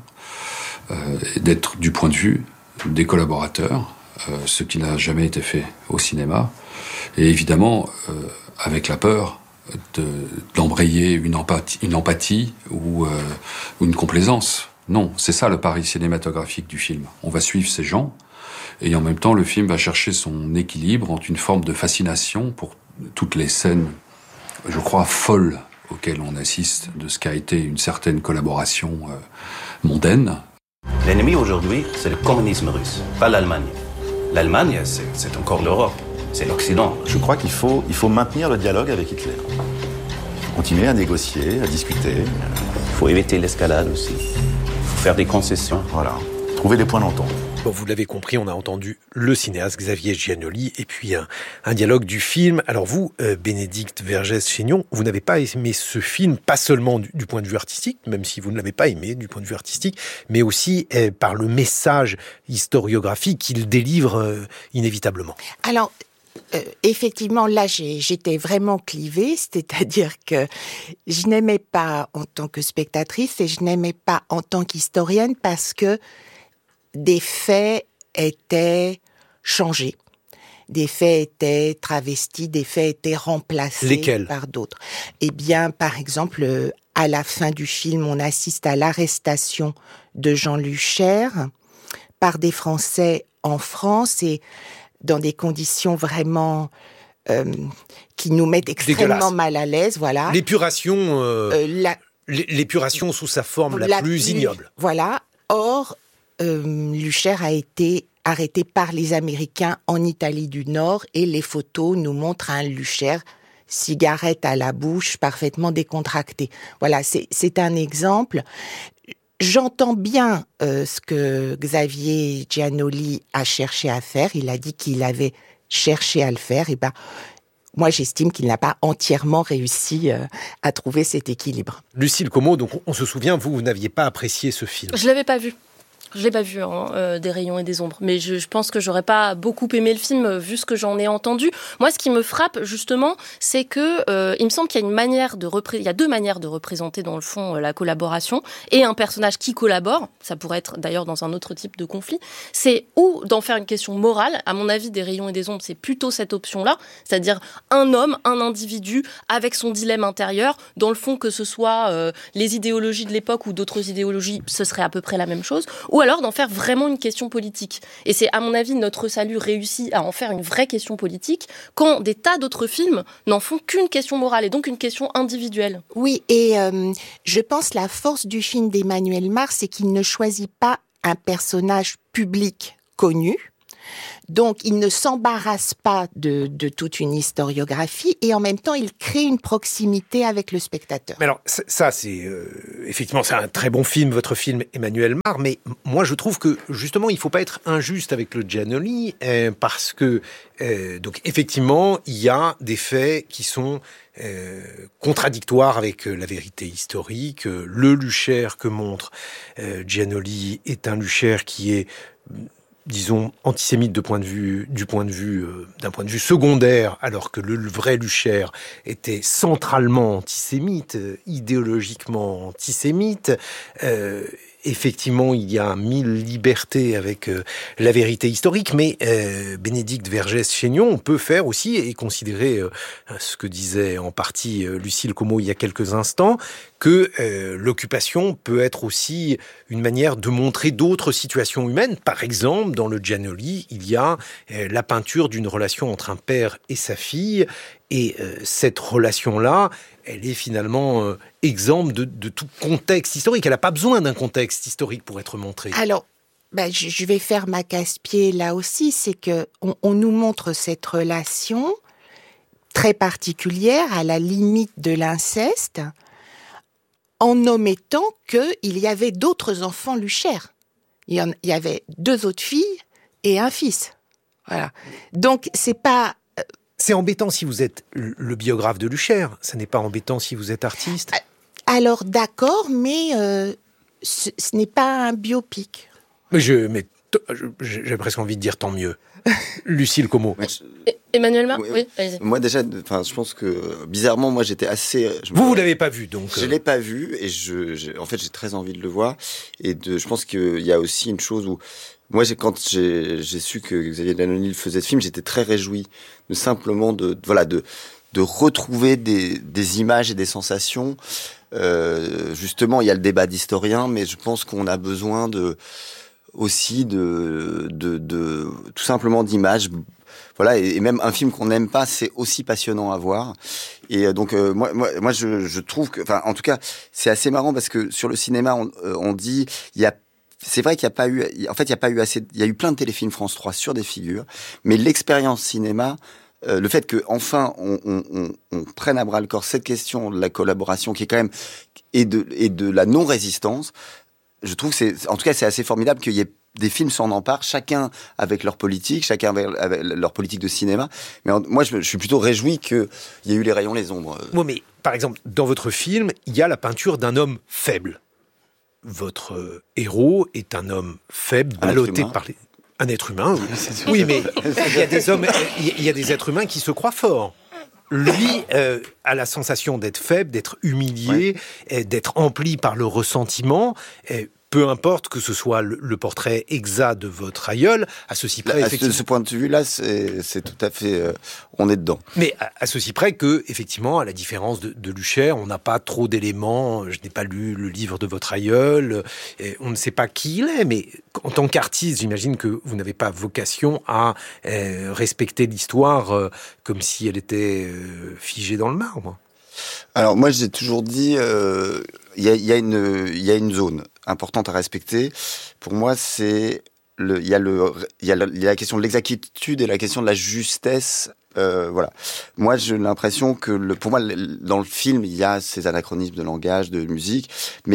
d'être du point de vue des collaborateurs, ce qui n'a jamais été fait au cinéma, et évidemment avec la peur d'embrayer une empathie ou une complaisance. Non, c'est ça le pari cinématographique du film. On va suivre ces gens, et en même temps le film va chercher son équilibre entre une forme de fascination pour toutes les scènes, je crois, folles auquel on assiste de ce qu'a été une certaine collaboration mondaine. L'ennemi aujourd'hui, c'est le communisme russe, pas l'Allemagne. L'Allemagne, c'est encore l'Europe, c'est l'Occident. Je crois qu'il faut maintenir le dialogue avec Hitler. Il faut continuer à négocier, à discuter. Il faut éviter l'escalade aussi. Il faut faire des concessions. Voilà, trouver des points d'entente. Bon, vous l'avez compris, on a entendu le cinéaste Xavier Giannoli et puis un dialogue du film. Alors vous, Bénédicte Vergès-Chaignon, vous n'avez pas aimé ce film, pas seulement du point de vue artistique, même si vous ne l'avez pas aimé du point de vue artistique, mais aussi par le message historiographique qu'il délivre inévitablement. Alors, effectivement, là, j'étais vraiment clivée, c'est-à-dire que je n'aimais pas en tant que spectatrice et je n'aimais pas en tant qu'historienne parce que des faits étaient changés, des faits étaient travestis, des faits étaient remplacés. Lesquels ? Par d'autres. Eh bien, par exemple, à la fin du film, on assiste à l'arrestation de Jean Lucher par des Français en France et dans des conditions vraiment qui nous mettent extrêmement mal à l'aise. Voilà. L'épuration, l'épuration sous sa forme la plus ignoble. Voilà. Or, Lucher a été arrêté par les Américains en Italie du Nord et les photos nous montrent un Lucher, cigarette à la bouche, parfaitement décontracté. Voilà, c'est un exemple. J'entends bien ce que Xavier Giannoli a cherché à faire. Il a dit qu'il avait cherché à le faire. Et ben, moi, j'estime qu'il n'a pas entièrement réussi à trouver cet équilibre. Lucille Comeau, donc on se souvient, vous n'aviez pas apprécié ce film. Je l'avais pas vu. Je l'ai pas vu, des rayons et des ombres, mais je pense que j'aurais pas beaucoup aimé le film vu ce que j'en ai entendu. Moi, ce qui me frappe justement, c'est que il me semble qu'il y a il y a deux manières de représenter dans le fond la collaboration et un personnage qui collabore. Ça pourrait être d'ailleurs dans un autre type de conflit. C'est ou d'en faire une question morale. À mon avis, des rayons et des ombres, c'est plutôt cette option-là, c'est-à-dire un homme, un individu avec son dilemme intérieur. Dans le fond, que ce soit les idéologies de l'époque ou d'autres idéologies, ce serait à peu près la même chose. Ou alors d'en faire vraiment une question politique. Et c'est, à mon avis, Notre Salut réussit à en faire une vraie question politique quand des tas d'autres films n'en font qu'une question morale et donc une question individuelle. Oui, et je pense la force du film d'Emmanuel Mars, c'est qu'il ne choisit pas un personnage public connu. Donc, il ne s'embarrasse pas de toute une historiographie et en même temps, il crée une proximité avec le spectateur. Mais alors, ça, c'est effectivement, c'est un très bon film, votre film Emmanuel Mars, mais moi, je trouve que, justement, il ne faut pas être injuste avec le Giannoli, parce que, donc, effectivement, il y a des faits qui sont contradictoires avec la vérité historique. Le Luchaire que montre Giannoli est un Luchaire qui est, disons, antisémite d'un point de vue secondaire, alors que le vrai Luchaire était centralement antisémite, idéologiquement antisémite. Effectivement, il y a 1000 libertés avec la vérité historique, mais Bénédicte Vergès-Chaignon, on peut faire aussi, et considérer ce que disait en partie Lucille Comeau il y a quelques instants, que l'occupation peut être aussi une manière de montrer d'autres situations humaines. Par exemple, dans le Giannoli, il y a la peinture d'une relation entre un père et sa fille, et cette relation-là, elle est finalement exempte de tout contexte historique. Elle n'a pas besoin d'un contexte historique pour être montrée. Alors, je vais faire ma casse-pied là aussi, c'est que on nous montre cette relation très particulière, à la limite de l'inceste, en omettant qu'il y avait d'autres enfants Luchaire. Il y avait 2 autres filles et un fils. Voilà. Donc, c'est pas... C'est embêtant si vous êtes le biographe de Luchaire. Ce n'est pas embêtant si vous êtes artiste. Alors, d'accord, mais ce n'est pas un biopic. Mais j'ai presque envie de dire tant mieux. Lucille Comeau. Emmanuel Mars, oui, allez-y. Moi déjà, je pense que bizarrement, moi j'étais assez. Vous l'avez pas vu donc. Je l'ai pas vu et en fait j'ai très envie de le voir et je pense qu'il y a aussi une chose où moi quand j'ai su que Xavier Giannoli faisait ce film, j'étais très réjoui de simplement de retrouver des images et des sensations. Justement, il y a le débat d'historien, mais je pense qu'on a besoin aussi de tout simplement d'images. Voilà, et même un film qu'on n'aime pas, c'est aussi passionnant à voir. Et donc moi je trouve que, enfin en tout cas, c'est assez marrant parce que sur le cinéma on dit c'est vrai qu'il n'y a pas eu, en fait il y a eu plein de téléfilms France 3 sur des figures, mais l'expérience cinéma, le fait que enfin on prenne à bras le corps cette question de la collaboration qui est quand même et de la non résistance. Je trouve que en tout cas, c'est assez formidable qu'il y ait des films s'en emparent, chacun avec leur politique, chacun avec leur politique de cinéma. Mais moi, je suis plutôt réjoui qu'il y ait eu les rayons, les ombres. Oui, mais par exemple, dans votre film, il y a la peinture d'un homme faible. Votre héros est un homme faible, ballotté par les... Un être humain, oui. Oui, mais il y a des êtres humains qui se croient forts. Lui a la sensation d'être faible, d'être humilié, d'être empli par le ressentiment. Peu importe que ce soit le portrait exact de votre aïeul, à ceci près... De ce point de vue-là, c'est tout à fait... on est dedans. Mais à ceci près que, effectivement, à la différence de Luchaire, on n'a pas trop d'éléments. Je n'ai pas lu le livre de votre aïeul. On ne sait pas qui il est, mais en tant qu'artiste, j'imagine que vous n'avez pas vocation à respecter l'histoire comme si elle était figée dans le marbre. Alors moi, j'ai toujours dit, il y a une zone importante à respecter. Pour moi, il y a la question de l'exactitude et la question de la justesse. Voilà. Moi, j'ai l'impression que pour moi, dans le film, il y a ces anachronismes de langage, de musique, mais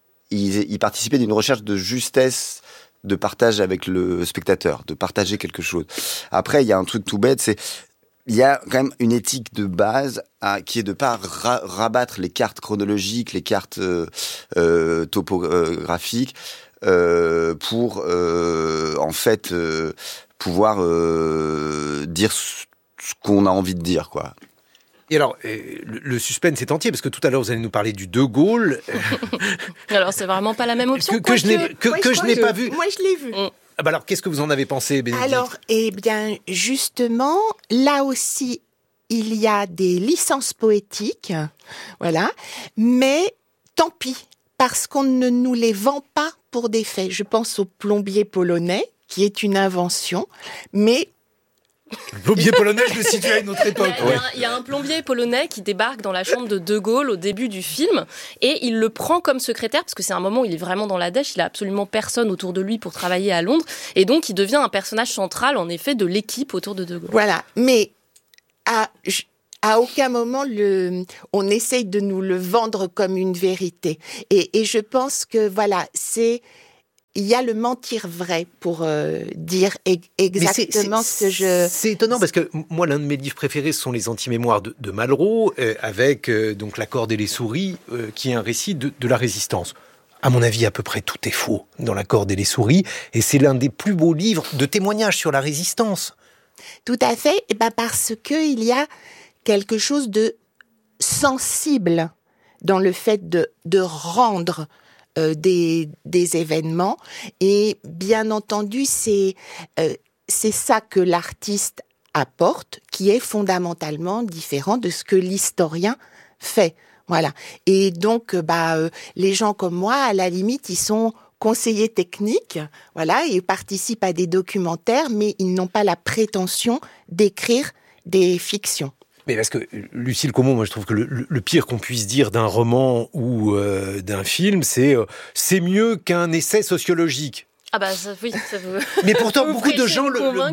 il participait d'une recherche de justesse, de partage avec le spectateur, de partager quelque chose. Après, il y a un truc tout bête, c'est il y a quand même une éthique de base qui est de pas rabattre les cartes chronologiques, les cartes topographiques pour en fait pouvoir dire ce qu'on a envie de dire, quoi. Et alors, le suspense est entier, parce que tout à l'heure, vous allez nous parler du De Gaulle. Alors, c'est vraiment pas la même option. Que je n'ai pas vu. Moi, je l'ai vu. Ah bah alors, qu'est-ce que vous en avez pensé, Bénédicte ? Alors, eh bien, justement, là aussi, il y a des licences poétiques, voilà, mais tant pis, parce qu'on ne nous les vend pas pour des faits. Je pense au plombier polonais, qui est une invention, mais... Le plombier polonais, je le situe à une autre époque. Il y a un plombier polonais qui débarque dans la chambre de De Gaulle au début du film et il le prend comme secrétaire parce que c'est un moment où il est vraiment dans la dèche, il a absolument personne autour de lui pour travailler à Londres et donc il devient un personnage central en effet de l'équipe autour de De Gaulle. Voilà, mais à aucun moment on essaye de nous le vendre comme une vérité. Et je pense que voilà, il y a le mentir vrai pour dire exactement ce que je... C'est étonnant parce que moi, l'un de mes livres préférés, ce sont les anti-mémoires de Malraux, avec donc La Corde et les souris, qui est un récit de la résistance. À mon avis, à peu près tout est faux dans La Corde et les souris, et c'est l'un des plus beaux livres de témoignages sur la résistance. Tout à fait, parce qu'il y a quelque chose de sensible dans le fait de rendre des événements, et bien entendu c'est ça que l'artiste apporte qui est fondamentalement différent de ce que l'historien fait, voilà. Et donc les gens comme moi, à la limite, ils sont conseillers techniques, voilà, ils participent à des documentaires, mais ils n'ont pas la prétention d'écrire des fictions. Mais parce que, Lucille Comot, moi je trouve que le pire qu'on puisse dire d'un roman ou d'un film, c'est mieux qu'un essai sociologique. Ah bah oui, ça vous... Mais pourtant, beaucoup de gens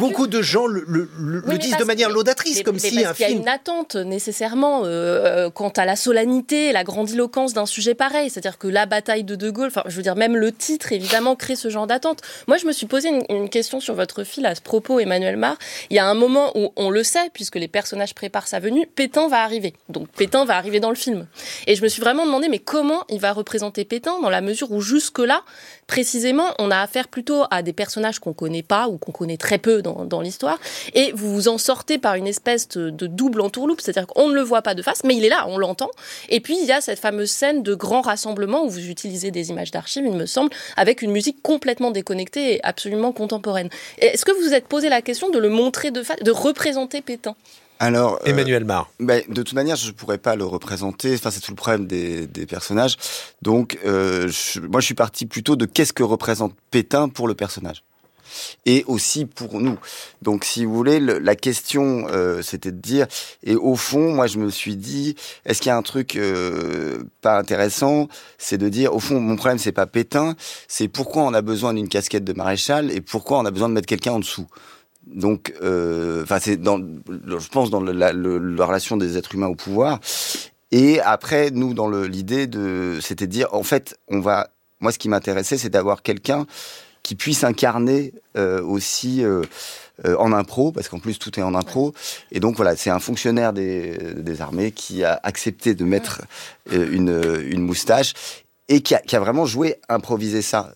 le disent de manière laudatrice, comme si un film... Il y a une attente, nécessairement, quant à la solennité, la grandiloquence d'un sujet pareil. C'est-à-dire que la bataille de Gaulle, enfin, je veux dire, même le titre, évidemment, crée ce genre d'attente. Moi, je me suis posé une question sur votre fil à ce propos, Emmanuel Mar. Il y a un moment où, on le sait, puisque les personnages préparent sa venue, Pétain va arriver. Donc, Pétain va arriver dans le film. Et je me suis vraiment demandé, mais comment il va représenter Pétain, dans la mesure où, jusque-là, précisément, on a affaire plutôt à des personnages qu'on connaît pas ou qu'on connaît très peu dans l'histoire, et vous vous en sortez par une espèce de double entourloupe, c'est-à-dire qu'on ne le voit pas de face, mais il est là, on l'entend, et puis il y a cette fameuse scène de grand rassemblement où vous utilisez des images d'archives, il me semble, avec une musique complètement déconnectée et absolument contemporaine. Est-ce que vous vous êtes posé la question de le montrer de face, de représenter Pétain ? Alors, Emmanuel Mar. De toute manière, je ne pourrais pas le représenter. Enfin, c'est tout le problème des personnages. Donc, moi, je suis parti plutôt de qu'est-ce que représente Pétain pour le personnage. Et aussi pour nous. Donc, si vous voulez, la question, c'était de dire... Et au fond, moi, je me suis dit, est-ce qu'il y a un truc pas intéressant ? C'est de dire, au fond, mon problème, c'est pas Pétain, c'est pourquoi on a besoin d'une casquette de maréchal et pourquoi on a besoin de mettre quelqu'un en dessous. Donc, c'est je pense dans la relation des êtres humains au pouvoir. Et après, nous, dans l'idée c'était de dire, en fait, moi, ce qui m'intéressait, c'est d'avoir quelqu'un qui puisse incarner aussi en impro, parce qu'en plus tout est en impro. Et donc voilà, c'est un fonctionnaire des armées qui a accepté de mettre une moustache et qui a vraiment joué, improvisé ça.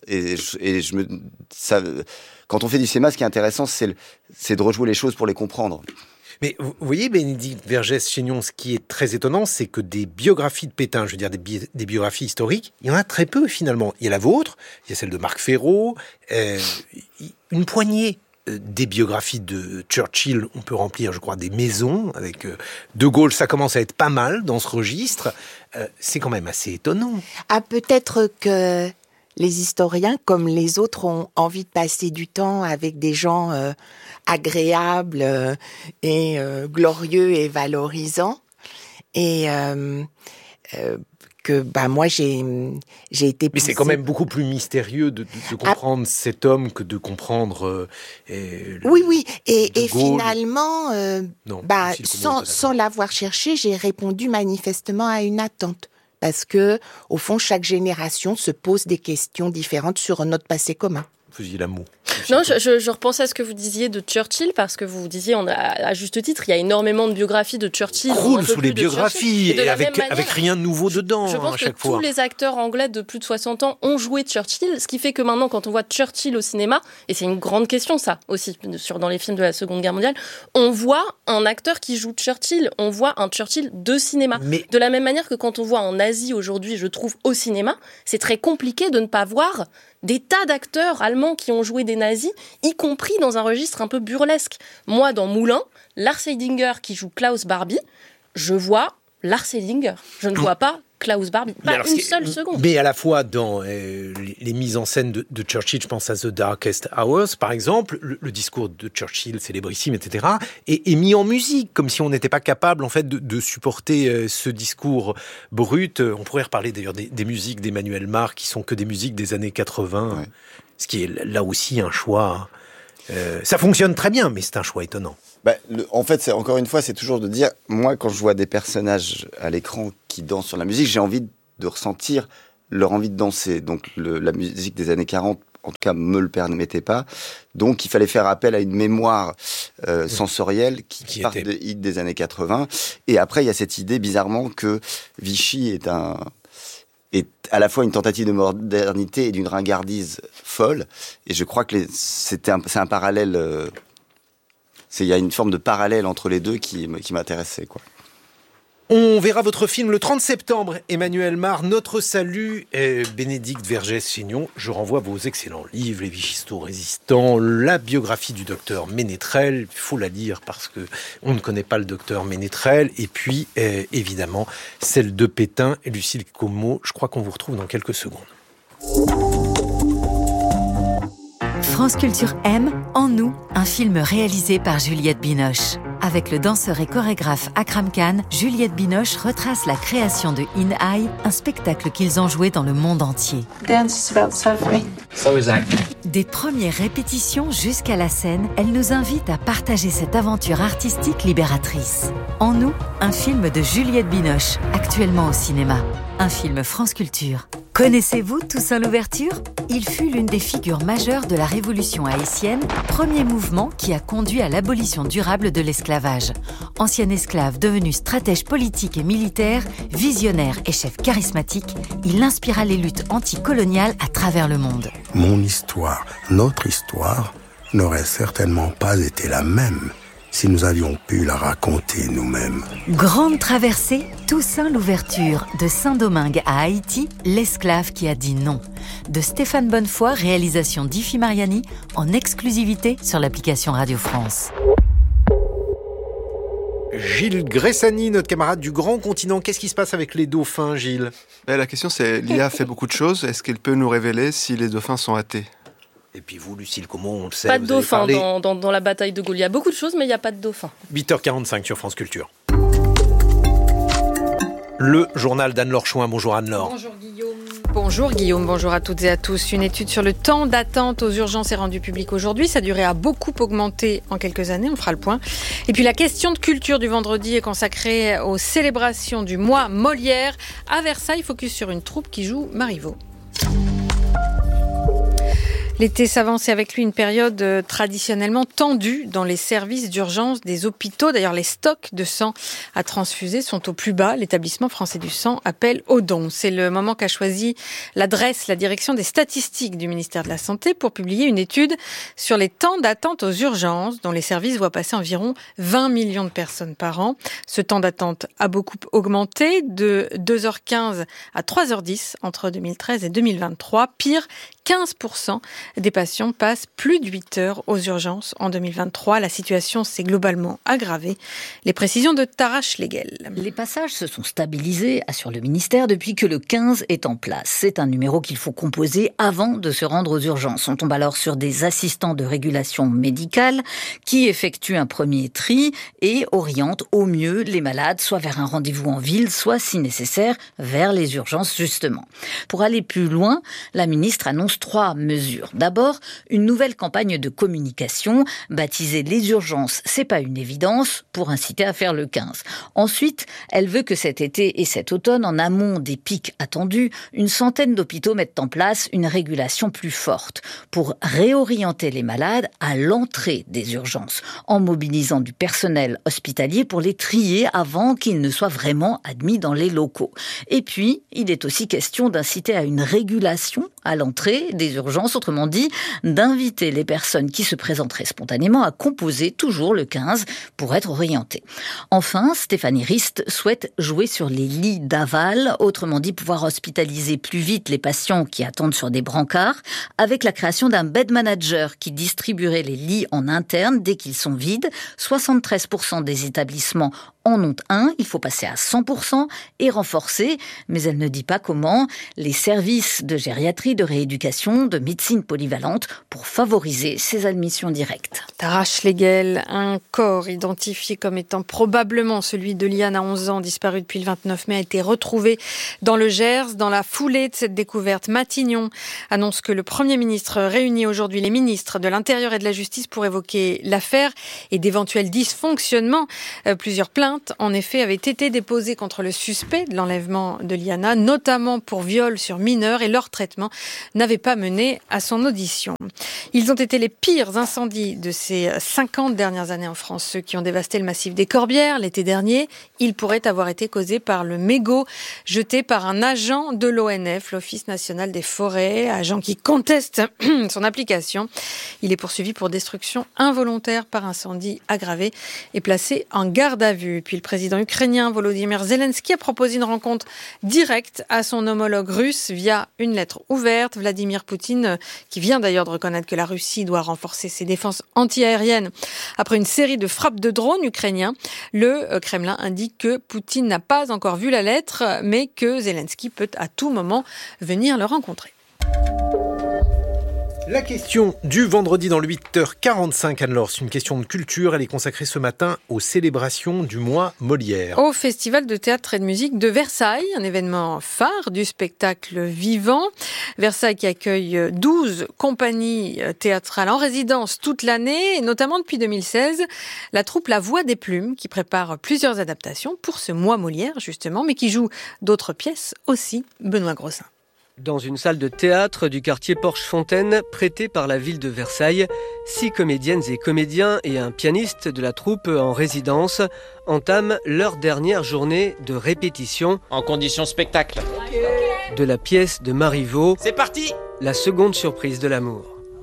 Quand on fait du cinéma, ce qui est intéressant, c'est de rejouer les choses pour les comprendre. Mais vous voyez, Bénédicte Vergès-Chaignon, ce qui est très étonnant, c'est que des biographies de Pétain, je veux dire des biographies historiques, il y en a très peu finalement. Il y a la vôtre, il y a celle de Marc Ferraud, une poignée des biographies de Churchill. On peut remplir, je crois, des maisons avec De Gaulle. Ça commence à être pas mal dans ce registre. C'est quand même assez étonnant. Ah, peut-être que les historiens, comme les autres, ont envie de passer du temps avec des gens agréables et glorieux et valorisants. Et que moi, j'ai été... Mais c'est quand même beaucoup plus mystérieux de comprendre cet homme que de comprendre... Oui. Et finalement, sans l'avoir cherché, j'ai répondu manifestement à une attente. Parce que, au fond, chaque génération se pose des questions différentes sur notre passé commun. Vous faisiez l'amour. Non, je repensais à ce que vous disiez de Churchill, parce que vous disiez, à juste titre, il y a énormément de biographies de Churchill. Croule sous les biographies, et avec rien de nouveau dedans, je pense à chaque que fois. Tous les acteurs anglais de plus de 60 ans ont joué Churchill, ce qui fait que maintenant, quand on voit Churchill au cinéma, et c'est une grande question ça aussi, dans les films de la Seconde Guerre mondiale, on voit un acteur qui joue Churchill, on voit un Churchill de cinéma. Mais... De la même manière que quand on voit en Asie aujourd'hui, je trouve, au cinéma, c'est très compliqué de ne pas voir des tas d'acteurs allemands qui ont joué des nazis, y compris dans un registre un peu burlesque. Moi, dans Moulin, Lars Eidinger qui joue Klaus Barbie, je vois Lars Eidinger. Je ne vois pas Klaus Barbie, pas une seule seconde. Mais à la fois dans les mises en scène de Churchill, je pense à The Darkest Hours, par exemple, le discours de Churchill, célébrissime, etc., est mis en musique, comme si on n'était pas capable, en fait, de supporter ce discours brut. On pourrait reparler d'ailleurs des musiques d'Emmanuel Mars, qui sont que des musiques des années 80, ce qui est là aussi un choix. Ça fonctionne très bien, mais c'est un choix étonnant. En fait, encore une fois, c'est toujours de dire, moi, quand je vois des personnages à l'écran qui dansent sur la musique, j'ai envie de ressentir leur envie de danser. Donc, la musique des années 40, en tout cas, me le permettait pas. Donc, il fallait faire appel à une mémoire sensorielle qui part de hits des années 80. Et après, il y a cette idée, bizarrement, que Vichy est à la fois une tentative de modernité et d'une ringardise folle. Et je crois que c'est un parallèle... Il y a une forme de parallèle entre les deux qui m'intéressait, quoi. On verra votre film le 30 septembre, Emmanuel Mars, Notre Salut, Bénédicte Vergès-Chaignon. Je renvoie vos excellents livres, Les Vigisto-Résistants, la biographie du docteur Ménétrel. Il faut la lire parce que on ne connaît pas le docteur Ménétrel. Et puis, évidemment, celle de Pétain et Lucille Como. Je crois qu'on vous retrouve dans quelques secondes. France Culture aime En nous, un film réalisé par Juliette Binoche. Avec le danseur et chorégraphe Akram Khan, Juliette Binoche retrace la création de In Eye, un spectacle qu'ils ont joué dans le monde entier. Dance is about suffering. So is acting. Des premières répétitions jusqu'à la scène, elle nous invite à partager cette aventure artistique libératrice. En nous, un film de Juliette Binoche, actuellement au cinéma. Un film France Culture. Connaissez-vous Toussaint Louverture ? Il fut l'une des figures majeures de la révolution haïtienne, premier mouvement qui a conduit à l'abolition durable de l'esclavage. Ancien esclave devenu stratège politique et militaire, visionnaire et chef charismatique, il inspira les luttes anticoloniales à travers le monde. Mon histoire, notre histoire, n'aurait certainement pas été la même si nous avions pu la raconter nous-mêmes. Grande traversée, Toussaint Louverture, de Saint-Domingue à Haïti, l'esclave qui a dit non. De Stéphane Bonnefoy, réalisation d'Ifi Mariani, en exclusivité sur l'application Radio France. Gilles Gressani, notre camarade du Grand Continent. Qu'est-ce qui se passe avec les dauphins, Gilles ? La question c'est, l'IA fait beaucoup de choses. Est-ce qu'elle peut nous révéler si les dauphins sont athées ? Et puis vous, Lucille, comment on le sait ? Pas de dauphin dans la bataille de Gaulle. Il y a beaucoup de choses, mais il n'y a pas de dauphin. 8h45 sur France Culture. Le journal d'Anne-Laure Chouin. Bonjour Anne-Laure. Bonjour Guillaume. Bonjour Guillaume, bonjour à toutes et à tous. Une étude sur le temps d'attente aux urgences est rendue publique aujourd'hui. Sa durée a beaucoup augmenté en quelques années, on fera le point. Et puis la question de culture du vendredi est consacrée aux célébrations du mois Molière. À Versailles, focus sur une troupe qui joue Marivaux. L'été s'avance et avec lui une période traditionnellement tendue dans les services d'urgence des hôpitaux. D'ailleurs, les stocks de sang à transfuser sont au plus bas. L'établissement français du sang appelle au don. C'est le moment qu'a choisi la direction des statistiques du ministère de la Santé, pour publier une étude sur les temps d'attente aux urgences, dont les services voient passer environ 20 millions de personnes par an. Ce temps d'attente a beaucoup augmenté, de 2h15 à 3h10 entre 2013 et 2023. Pire, 15% des patients passent plus de 8 heures aux urgences en 2023. La situation s'est globalement aggravée. Les précisions de Tara Schlegel. Les passages se sont stabilisés, assure le ministère, depuis que le 15 est en place. C'est un numéro qu'il faut composer avant de se rendre aux urgences. On tombe alors sur des assistants de régulation médicale qui effectuent un premier tri et orientent au mieux les malades, soit vers un rendez-vous en ville, soit, si nécessaire, vers les urgences justement. Pour aller plus loin, la ministre annonce annonce 3 mesures. D'abord, une nouvelle campagne de communication baptisée Les urgences, c'est pas une évidence, pour inciter à faire le 15. Ensuite, elle veut que cet été et cet automne, en amont des pics attendus, une centaine d'hôpitaux mettent en place une régulation plus forte pour réorienter les malades à l'entrée des urgences, en mobilisant du personnel hospitalier pour les trier avant qu'ils ne soient vraiment admis dans les locaux. Et puis, il est aussi question d'inciter à une régulation à l'entrée des urgences, autrement dit, d'inviter les personnes qui se présenteraient spontanément à composer toujours le 15 pour être orientées. Enfin, Stéphanie Rist souhaite jouer sur les lits d'aval, autrement dit pouvoir hospitaliser plus vite les patients qui attendent sur des brancards, avec la création d'un bed manager qui distribuerait les lits en interne dès qu'ils sont vides. 73% des établissements en ont un, il faut passer à 100% et renforcer, mais elle ne dit pas comment, les services de gériatrie, de rééducation, de médecine polyvalente pour favoriser ces admissions directes. Tara Schlegel, un corps identifié comme étant probablement celui de Liane à 11 ans, disparu depuis le 29 mai, a été retrouvé dans le Gers. Dans la foulée de cette découverte, Matignon annonce que le Premier ministre réunit aujourd'hui les ministres de l'Intérieur et de la Justice pour évoquer l'affaire et d'éventuels dysfonctionnements. Plusieurs plaintes, en effet, avaient été déposées contre le suspect de l'enlèvement de Liana, notamment pour viol sur mineur, et leur traitement n'avait pas mené à son audition. Ils ont été les pires incendies de ces 50 dernières années en France, ceux qui ont dévasté le massif des Corbières l'été dernier. Ils pourraient avoir été causés par le mégot jeté par un agent de l'ONF, l'Office national des forêts, agent qui conteste son application. Il est poursuivi pour destruction involontaire par incendie aggravé et placé en garde à vue. Puis le président ukrainien Volodymyr Zelensky a proposé une rencontre directe à son homologue russe via une lettre ouverte. Vladimir Poutine, qui vient d'ailleurs de reconnaître que la Russie doit renforcer ses défenses anti-aériennes après une série de frappes de drones ukrainiens. Le Kremlin indique que Poutine n'a pas encore vu la lettre, mais que Zelensky peut à tout moment venir le rencontrer. La question du vendredi dans le 8h45, Anne-Laure, c'est une question de culture. Elle est consacrée ce matin aux célébrations du mois Molière. Au Festival de théâtre et de musique de Versailles, un événement phare du spectacle vivant. Versailles qui accueille 12 compagnies théâtrales en résidence toute l'année, et notamment depuis 2016. La troupe La Voix des Plumes, qui prépare plusieurs adaptations pour ce mois Molière, justement, mais qui joue d'autres pièces aussi. Benoît Grossin. Dans une salle de théâtre du quartier Porche-Fontaine, prêtée par la ville de Versailles, 6 comédiennes et comédiens et un pianiste de la troupe en résidence entament leur dernière journée de répétition. En condition spectacle. De la pièce de Marivaux. C'est parti! La seconde surprise de l'amour.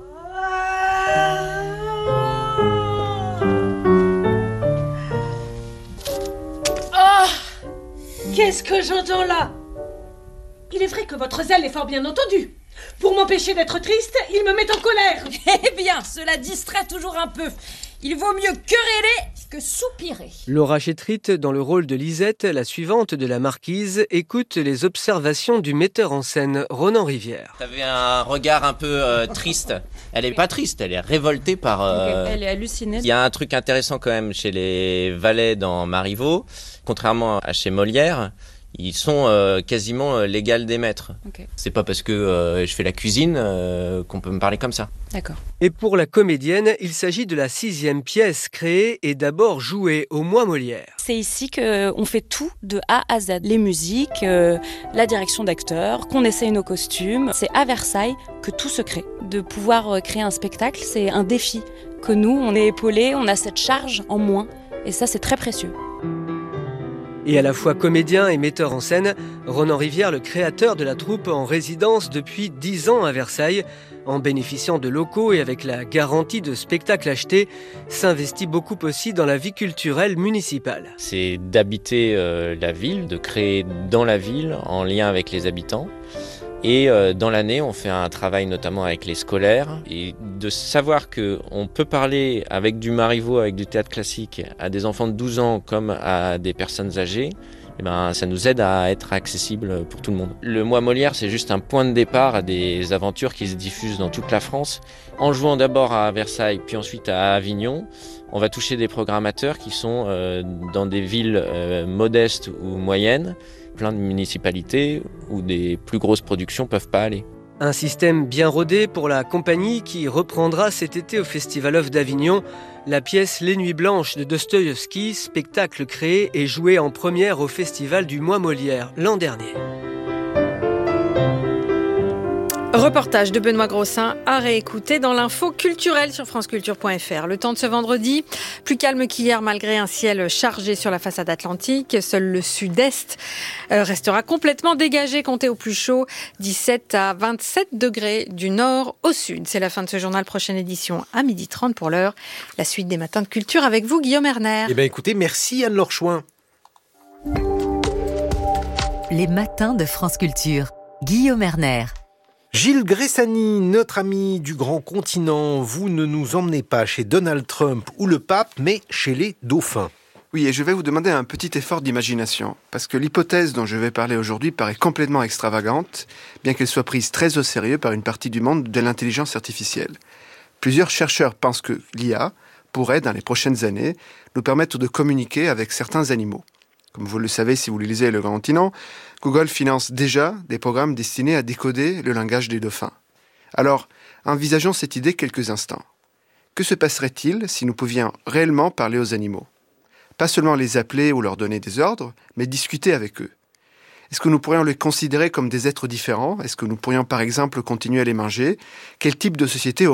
Oh! Qu'est-ce que j'entends là? Il est vrai que votre zèle est fort bien entendu. Pour m'empêcher d'être triste, il me met en colère. Eh bien, cela distrait toujours un peu. Il vaut mieux quereller que soupirer. Laura Chétrit, dans le rôle de Lisette, la suivante de la marquise, écoute les observations du metteur en scène Ronan Rivière. T'avais un regard un peu triste. Elle est pas triste, elle est révoltée par... Elle est hallucinée. Il y a un truc intéressant quand même chez les valets dans Marivaux. Contrairement à chez Molière, ils sont quasiment l'égal des maîtres. Okay. C'est pas parce que je fais la cuisine qu'on peut me parler comme ça. D'accord. Et pour la comédienne, il s'agit de la 6e pièce créée et d'abord jouée au mois Molière. C'est ici qu'on fait tout de A à Z. Les musiques, la direction d'acteurs, qu'on essaye nos costumes. C'est à Versailles que tout se crée. De pouvoir créer un spectacle, c'est un défi. Que nous, on est épaulés, on a cette charge en moins. Et ça, c'est très précieux. Et à la fois comédien et metteur en scène, Ronan Rivière, le créateur de la troupe en résidence depuis 10 ans à Versailles, en bénéficiant de locaux et avec la garantie de spectacles achetés, s'investit beaucoup aussi dans la vie culturelle municipale. C'est d'habiter la ville, de créer dans la ville en lien avec les habitants. Et dans l'année, on fait un travail notamment avec les scolaires. Et de savoir qu'on peut parler avec du Marivaux, avec du théâtre classique, à des enfants de 12 ans comme à des personnes âgées, eh ben, ça nous aide à être accessible pour tout le monde. Le mois Molière, c'est juste un point de départ à des aventures qui se diffusent dans toute la France. En jouant d'abord à Versailles, puis ensuite à Avignon, on va toucher des programmateurs qui sont dans des villes modestes ou moyennes, plein de municipalités où des plus grosses productions peuvent pas aller. Un système bien rodé pour la compagnie qui reprendra cet été au Festival of d'Avignon la pièce Les Nuits Blanches de Dostoïevski, spectacle créé et joué en première au Festival du Mois Molière l'an dernier. Reportage de Benoît Grossin à réécouter dans l'info culturelle sur franceculture.fr. Le temps de ce vendredi, plus calme qu'hier malgré un ciel chargé sur la façade atlantique. Seul le sud-est restera complètement dégagé, comptez au plus chaud, 17 à 27 degrés du nord au sud. C'est la fin de ce journal, prochaine édition à 12h30 pour l'heure. La suite des matins de culture avec vous, Guillaume Erner. Eh bien écoutez, merci Anne-Laure Chouin. Les matins de France Culture, Guillaume Erner. Gilles Gressani, notre ami du grand continent, vous ne nous emmenez pas chez Donald Trump ou le pape, mais chez les dauphins. Oui, et je vais vous demander un petit effort d'imagination, parce que l'hypothèse dont je vais parler aujourd'hui paraît complètement extravagante, bien qu'elle soit prise très au sérieux par une partie du monde de l'intelligence artificielle. Plusieurs chercheurs pensent que l'IA pourrait, dans les prochaines années, nous permettre de communiquer avec certains animaux. Comme vous le savez si vous lisez Le Grand Continent, Google finance déjà des programmes destinés à décoder le langage des dauphins. Alors, envisageons cette idée quelques instants. Que se passerait-il si nous pouvions réellement parler aux animaux ? Pas seulement les appeler ou leur donner des ordres, mais discuter avec eux. Est-ce que nous pourrions les considérer comme des êtres différents ? Est-ce que nous pourrions par exemple continuer à les manger ? Quel type de société